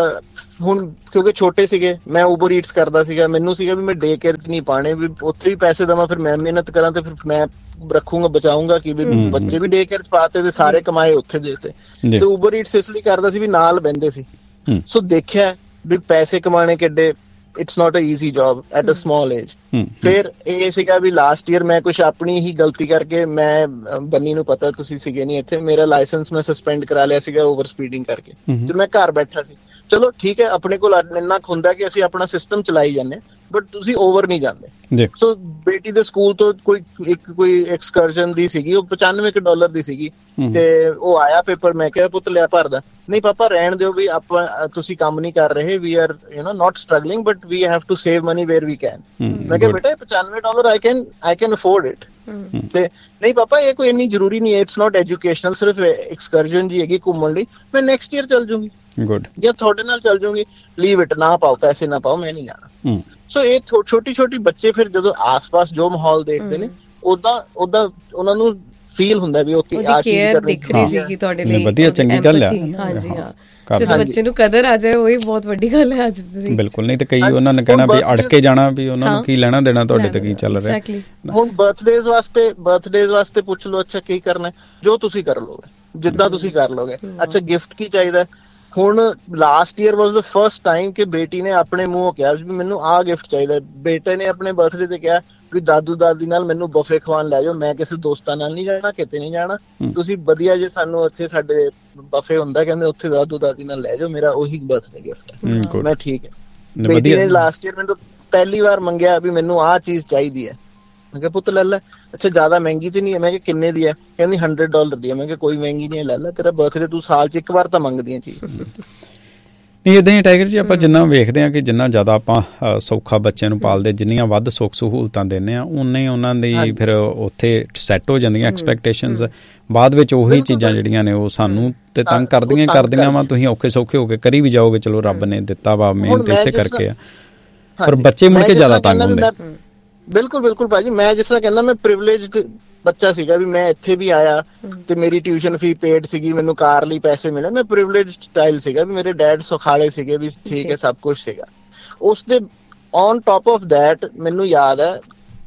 ਹੁਣ ਕਿਉਂਕਿ ਛੋਟੇ ਸੀਗੇ, ਮੈਂ ਊਬਰ ਈਟਸ ਕਰਦਾ ਸੀਗਾ, ਮੈਨੂੰ ਸੀਗਾ ਵੀ ਮੈਂ ਡੇ ਕੇਅਰ 'ਚ ਨਹੀਂ ਪਾਣੇ, ਵੀ ਉੱਥੇ ਵੀ ਪੈਸੇ ਦੇਵਾਂ, ਫਿਰ ਮੈਂ ਮਿਹਨਤ ਕਰਾਂ ਤੇ ਫਿਰ ਮੈਂ ਰੱਖੂੰਗਾ ਬਚਾਊਂਗਾ ਕਿ ਵੀ ਬੱਚੇ ਵੀ ਡੇ ਕੇਅਰ 'ਚ ਪਾਤੇ ਤੇ ਸਾਰੇ ਕਮਾਏ ਉੱਥੇ ਦੇਤੇ। ਤੇ ਊਬਰ ਈਟਸ ਇਸ ਲਈ ਕਰਦਾ ਸੀ ਵੀ ਨਾਲ ਬਹਿੰਦੇ ਸੀ। ਸੋ ਦੇਖਿਆ ਵੀ ਪੈਸੇ ਕਮਾਣੇ ਕਿੱਡੇ, it's not a easy job at a small age. ਫਿਰ ਇਹ ਸੀਗਾ ਵੀ ਲਾਸਟ ਈਅਰ ਮੈਂ ਕੁਛ ਆਪਣੀ ਹੀ ਗਲਤੀ ਕਰਕੇ, ਮੈਂ ਬੰਨੀ ਨੂੰ ਪਤਾ ਤੁਸੀਂ ਸੀਗੇ ਨਹੀਂ ਇੱਥੇ, ਮੇਰਾ ਲਾਇਸੈਂਸ ਮੈਂ ਸਸਪੈਂਡ ਕਰਾ ਲਿਆ ਸੀਗਾ ਓਵਰ ਸਪੀਡਿੰਗ ਕਰਕੇ, ਤੇ ਮੈਂ ਘਰ ਬੈਠਾ ਸੀ। ਚਲੋ ਠੀਕ ਹੈ, ਆਪਣੇ ਕੋਲ ਇੰਨਾ ਕੁ ਹੁੰਦਾ ਕਿ ਅਸੀਂ ਆਪਣਾ ਸਿਸਟਮ ਚਲਾਈ ਜਾਂਦੇ, ਬਟ ਤੁਸੀਂ ਓਵਰ ਨਹੀਂ ਜਾਂਦੇ। ਸੋ ਬੇਟੀ ਦੇ ਸਕੂਲ ਤੋਂ ਕੋਈ ਇੱਕ ਕੋਈ ਐਕਸਕਰਜਨ ਦੀ ਸੀਗੀ, ਉਹ ਪਚਾਨਵੇਂ ਕੁ ਡਾਲਰ ਦੀ ਸੀਗੀ, ਤੇ ਉਹ ਆਇਆ ਪੇਪਰ, ਮੈਂ ਕਿਹਾ ਪੁੱਤ ਲਿਆ ਭਰਦਾ। ਨਹੀਂ ਪਾਪਾ ਰਹਿਣ ਦਿਓ, ਵੀ ਆਪਾਂ ਤੁਸੀਂ ਕੰਮ ਨਹੀਂ ਕਰ ਰਹੇ, ਵੀ are you know not struggling but we have to save money wear we can. ਮੈਂ ਕਿਹਾ ਬੇਟਾ ਪਚਾਨਵੇਂ dollar I can I can afford it. ਤੇ ਨਹੀਂ ਪਾਪਾ ਇਹ ਕੋਈ ਇੰਨੀ ਜ਼ਰੂਰੀ ਨਹੀਂ ਹੈ, ਇਟਸ ਨਾਟ ਐਜੂਕੇਸ਼ਨਲ, ਸਿਰਫ ਐਕਸਕਰਜਨ ਜੀ ਹੈਗੀ ਘੁੰਮਣ ਲਈ, ਮੈਂ ਨੈਕਸਟ ਈਅਰ ਚੱਲ ਜੂੰਗੀ ਜਾਂ ਤੁਹਾਡੇ ਨਾਲ ਚੱਲ ਜੂੰਗੀ, ਲੀਵ ਇਟ, ਨਾ ਪਾਓ ਪੈਸੇ, ਨਾ ਪਾਓ, ਮੈਂ ਨਹੀਂ ਜਾਣਾ। ਸੋ ਇਹ ਛੋਟੀ ਛੋਟੀ ਬੱਚੇ ਫਿਰ ਜਦੋਂ ਆਸ-ਪਾਸ ਜੋ ਮਾਹੌਲ ਦੇਖਦੇ ਨੇ, ਓਦਾਂ ਓਦਾਂ ਉਹਨਾਂ ਨੂੰ ਫੀਲ ਹੁੰਦਾ ਵੀ ਓਕੇ ਆ ਚੀਜ਼ ਦਿਖ ਰਹੀ ਸੀ ਕਿ ਤੁਹਾਡੇ ਲਈ ਵਧੀਆ ਚੰਗੀ ਗੱਲ ਹੈ। ਹਾਂਜੀ ਹਾਂ, ਜਦੋਂ ਬੱਚੇ ਨੂੰ ਕਦਰ ਆ ਜਾਏ ਉਹੀ ਬਹੁਤ ਵੱਡੀ ਗੱਲ ਹੈ ਅੱਜ ਦੀ। ਬਿਲਕੁਲ, ਨਹੀਂ ਤੇ ਕਈ ਉਹਨਾਂ ਨੇ ਕਹਿਣਾ ਵੀ ਅੜ ਕੇ ਜਾਣਾ, ਵੀ ਉਹਨਾਂ ਨੂੰ ਕੀ ਲੈਣਾ ਦੇਣਾ ਤੁਹਾਡੇ ਤੇ ਕੀ ਚੱਲ ਰਿਹਾ। ਹੁਣ ਬਰਥਡੇਜ਼ ਵਾਸਤੇ ਬਰਥਡੇਜ਼ ਵਾਸਤੇ ਪੁੱਛ ਲਓ, ਅੱਛਾ ਕੀ ਕਰਨਾ, ਜੋ ਤੁਸੀਂ ਕਰ ਲਓਗੇ, ਜਿੱਦਾਂ ਤੁਸੀਂ ਕਰ ਲਓਗੇ। ਅੱਛਾ ਗਿਫਟ ਕੀ ਚਾਹੀਦਾ। ਹੁਣ last year was the first time ਕਿ ਬੇਟੀ ਨੇ ਆਪਣੇ ਮੂੰਹੋਂ ਕਿਹਾ ਵੀ ਮੈਨੂੰ ਆਹ ਗਿਫਟ ਚਾਹੀਦਾ। ਬੇਟੇ ਨੇ ਆਪਣੇ ਬਰਥਡੇ ਤੇ ਕਿਹਾ ਵੀ ਦਾਦੂ ਦਾਦੀ ਨਾਲ ਮੈਨੂੰ ਬਫੇ ਖਵਾਉਣ ਲੈ ਜਾਓ, ਮੈਂ ਕਿਸੇ ਦੋਸਤਾਂ ਨਾਲ ਨਹੀਂ ਜਾਣਾ, ਕਿਤੇ ਨਹੀਂ ਜਾਣਾ, ਤੁਸੀਂ ਵਧੀਆ ਜੇ ਸਾਨੂੰ ਉੱਥੇ ਸਾਡੇ ਬਫੇ ਹੁੰਦਾ ਕਹਿੰਦੇ ਉੱਥੇ ਦਾਦੂ ਦਾਦੀ ਨਾਲ ਲੈ ਜਾਓ, ਮੇਰਾ ਉਹੀ ਬਰਥਡੇ ਗਿਫਟ ਹੈ। ਮੈਂ ਠੀਕ ਹੈ। ਬੇਟੀ ਨੇ ਲਾਸਟ ਈਅਰ ਮੈਨੂੰ ਪਹਿਲੀ ਵਾਰ ਮੰਗਿਆ ਵੀ ਮੈਨੂੰ ਆਹ ਚੀਜ਼ ਚਾਹੀਦੀ ਹੈ। ਮੈਂ ਕਿਹਾ ਪੁੱਤ ਲੈ ਲੈ। ਅੱਛਾ ਜ਼ਿਆਦਾ ਮਹਿੰਗੀ ਤੇ ਨਹੀਂ ਹੈ। ਮੈਂ ਕਿਹਾ ਕਿੰਨੇ ਦੀ ਹੈ। ਕਹਿੰਦੀ ਹੰਡਰਡ ਡਾਲਰ ਦੀ ਹੈ। ਮੈਂ ਕਿਹਾ ਕੋਈ ਮਹਿੰਗੀ ਨਹੀਂ ਹੈ, ਲੈ ਲੈ, ਤੇਰਾ ਬਰਥਡੇ ਤੂੰ ਸਾਲ ਚ ਇੱਕ ਵਾਰ ਤਾਂ ਮੰਗਦੀ ਹੈ ਚੀਜ਼। ਨਹੀਂ ਇੱਦਾਂ ਹੀ ਟਾਈਗਰ ਜੀ, ਆਪਾਂ ਜਿੰਨਾ ਵੇਖਦੇ ਹਾਂ ਕਿ ਜਿੰਨਾ ਜ਼ਿਆਦਾ ਆਪਾਂ ਸੌਖਾ ਬੱਚਿਆਂ ਨੂੰ ਪਾਲਦੇ, ਜਿੰਨੀਆਂ ਵੱਧ ਸੁੱਖ ਸਹੂਲਤਾਂ ਦਿੰਦੇ ਹਾਂ, ਉਨੇ ਹੀ ਉਹਨਾਂ ਦੀ ਫਿਰ ਉੱਥੇ ਸੈੱਟ ਹੋ ਜਾਂਦੀਆਂ ਐਕਸਪੈਕਟੇਸ਼ਨਸ। ਬਾਅਦ ਵਿੱਚ ਉਹੀ ਚੀਜ਼ਾਂ ਜਿਹੜੀਆਂ ਨੇ ਉਹ ਸਾਨੂੰ ਤੇ ਤੰਗ ਕਰਦੀਆਂ ਕਰਦੀਆਂ ਵਾ। ਤੁਸੀਂ ਔਖੇ ਸੌਖੇ ਹੋ ਕੇ ਕਰੀ ਵੀ ਜਾਓਗੇ, ਚਲੋ ਰੱਬ ਨੇ ਦਿੱਤਾ ਵਾ, ਮਿਹਨਤ ਇਸੇ ਕਰਕੇ ਆ, ਪਰ ਬੱਚੇ ਮੁੜ ਕੇ ਜ਼ਿਆਦਾ ਤੰਗ ਹੁੰਦੇ। ਬਿਲਕੁਲ ਬਿਲਕੁਲ ਭਾਜੀ, ਮੈਂ ਜਿਸ ਤਰ੍ਹਾਂ ਕਹਿੰਦਾ ਮੈਂ ਪ੍ਰਿਵਿਲੇਜਡ ਬੱਚਾ ਸੀਗਾ ਵੀ ਮੈਂ ਇੱਥੇ ਵੀ ਆਇਆ ਤੇ ਮੇਰੀ ਟਿਊਸ਼ਨ ਫੀ ਪੇਡ ਸੀਗੀ, ਮੈਨੂੰ ਕਾਰ ਲਈ ਪੈਸੇ ਮਿਲੇ, ਮੈਂ ਪ੍ਰਿਵਿਲੇਜਡ ਸਟਾਈਲ ਸੀਗਾ ਵੀ ਮੇਰੇ ਡੈਡ ਸੁਖਾਲੇ ਸੀਗੇ ਵੀ ਠੀਕ ਹੈ, ਸਭ ਕੁਛ ਸੀਗਾ। ਉਸ ਦੇ ਔਨ ਟੌਪ ਆਫ ਦੈਟ ਮੈਨੂੰ ਯਾਦ ਹੈ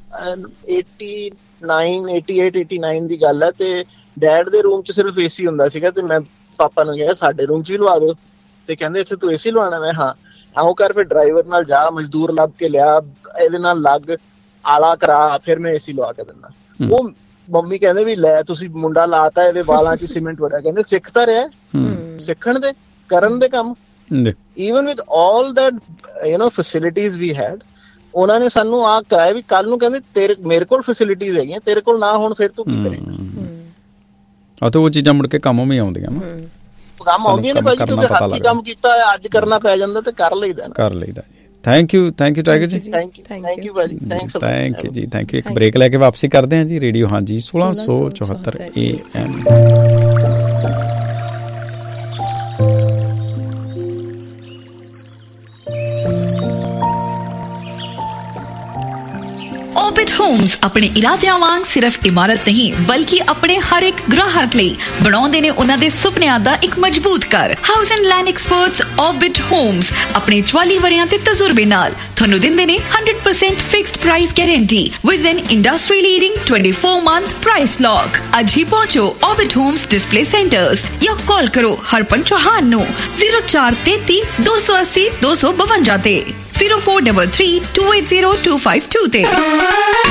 eighty nine eighty eight eighty nine ਦੀ ਗੱਲ ਹੈ, ਤੇ ਡੈਡ ਦੇ ਰੂਮ ਚ ਸਿਰਫ ਏਸੀ ਹੁੰਦਾ ਸੀਗਾ, ਤੇ ਮੈਂ ਪਾਪਾ ਨੂੰ ਕਿਹਾ ਸਾਡੇ ਰੂਮ ਚ ਵੀ ਲਵਾ ਦਿਓ, ਤੇ ਕਹਿੰਦੇ ਇੱਥੇ ਤੂੰ ਏਸੀ ਲਵਾਉਣਾ। ਮੈਂ ਹਾਂ ਆਓ ਕਰ, ਫਿਰ ਡਰਾਈਵਰ ਨਾਲ ਜਾ, ਮਜ਼ਦੂਰ ਲੱਭ ਕੇ ਲਿਆ, ਇਹਦੇ ਨਾਲ ਲੱਗ ਆਲਾ ਕਰਾ, ਫਿਰ ਮੈਂ ਏਸੀ ਲਵਾ ਕੇ ਦਿੰਦਾ। ਉਹ ਮੰਮੀ ਕਹਿੰਦੇ ਵੀ ਲੈ ਤੁਸੀਂ ਮੁੰਡਾ ਲਾਤਾ, ਇਹਦੇ ਵਾਲਾਂ ਚ ਸੀਮੈਂਟ ਵੜਿਆ, ਕਹਿੰਦੇ ਸਿੱਖ ਤਾਂ ਰਿਹਾ, ਸਿੱਖਣ ਦੇ ਕਰਨ ਦੇ ਕੰਮ। Even with all that you know facilities we head, ਉਹਨਾਂ ਨੇ ਸਾਨੂੰ ਆਹ ਕਰਾਇਆ ਵੀ ਕੱਲ ਨੂੰ ਕਹਿੰਦੇ ਤੇਰੇ ਮੇਰੇ ਕੋਲ ਫੈਸਿਲਿਟੀਜ਼ ਹੈਗੀਆਂ, ਤੇਰੇ ਕੋਲ ਨਾ ਹੋਣ ਫਿਰ ਤੂੰ ਕੀ ਕਰੇਂਗਾ। ਆ ਤੇ ਉਹ ਚੀਜ਼ਾਂ ਮੁੜ ਕੇ ਕੰਮ ਵੀ ਆਉਂਦੀਆਂ ਨਾ, ਕੰਮ ਆਉਂਦੀਆਂ ਨੇ ਭਾਜੀ, ਕਿਉਂਕਿ ਹੱਥੀਂ ਕੰਮ ਕੀਤਾ ਅੱਜ ਕਰਨਾ ਪੈ ਜਾਂਦਾ ਤੇ ਕਰ ਲਈਦਾ ਕਰ ਲਈਦਾ ਜੀ। Thank you thank you tiger ਜੀ, ਥੈਂਕ ਯੂ ਥੈਂਕ ਯੂ ਭਾਜੀ, ਥੈਂਕਸ ਥੈਂਕ ਯੂ ਜੀ, ਥੈਂਕ ਯੂ। ਇੱਕ ਬ੍ਰੇਕ ਲੈ ਕੇ ਵਾਪਸੀ ਕਰਦੇ ਹਾਂ ਜੀ। ਰੇਡੀਓ ਹਾਂਜੀ ਸੋਲਾਂ ਸੌ ਚੌਹੱਤਰ ਏ ਐਮ। ऑर्बिट होम्स अपने इरादियां वांग सिर्फ इमारत नहीं बल्कि अपने हर एक ग्राहक ਲਈ ਬਣਾਉਂਦੇ ਨੇ ਉਹਨਾਂ ਦੇ ਸੁਪਨਿਆਂ ਦਾ ਇੱਕ ਮਜ਼ਬੂਤ ਘਰ। House and land experts orbit homes ਆਪਣੇ ਚੁਆਲੀ ਵਰਿਆਂ ਦੇ ਤਜਰਬੇ ਨਾਲ ਤੁਹਾਨੂੰ ਦਿੰਦੇ ਨੇ one hundred percent fixed price guarantee with N industry leading twenty-four month price lock. ਅੱਜ ਹੀ ਪਹੁੰਚੋ ऑर्बिट ਹੋਮਸ ਡਿਸਪਲੇ ਸੈਂਟਰਸ ਜਾਂ ਕਾਲ ਕਰੋ ਹਰਪਨ ਚੌਹਾਨ ਨੂੰ zero four three three two eight zero two two five ਤੇ zero four three three two eight zero two five two ਤੇ।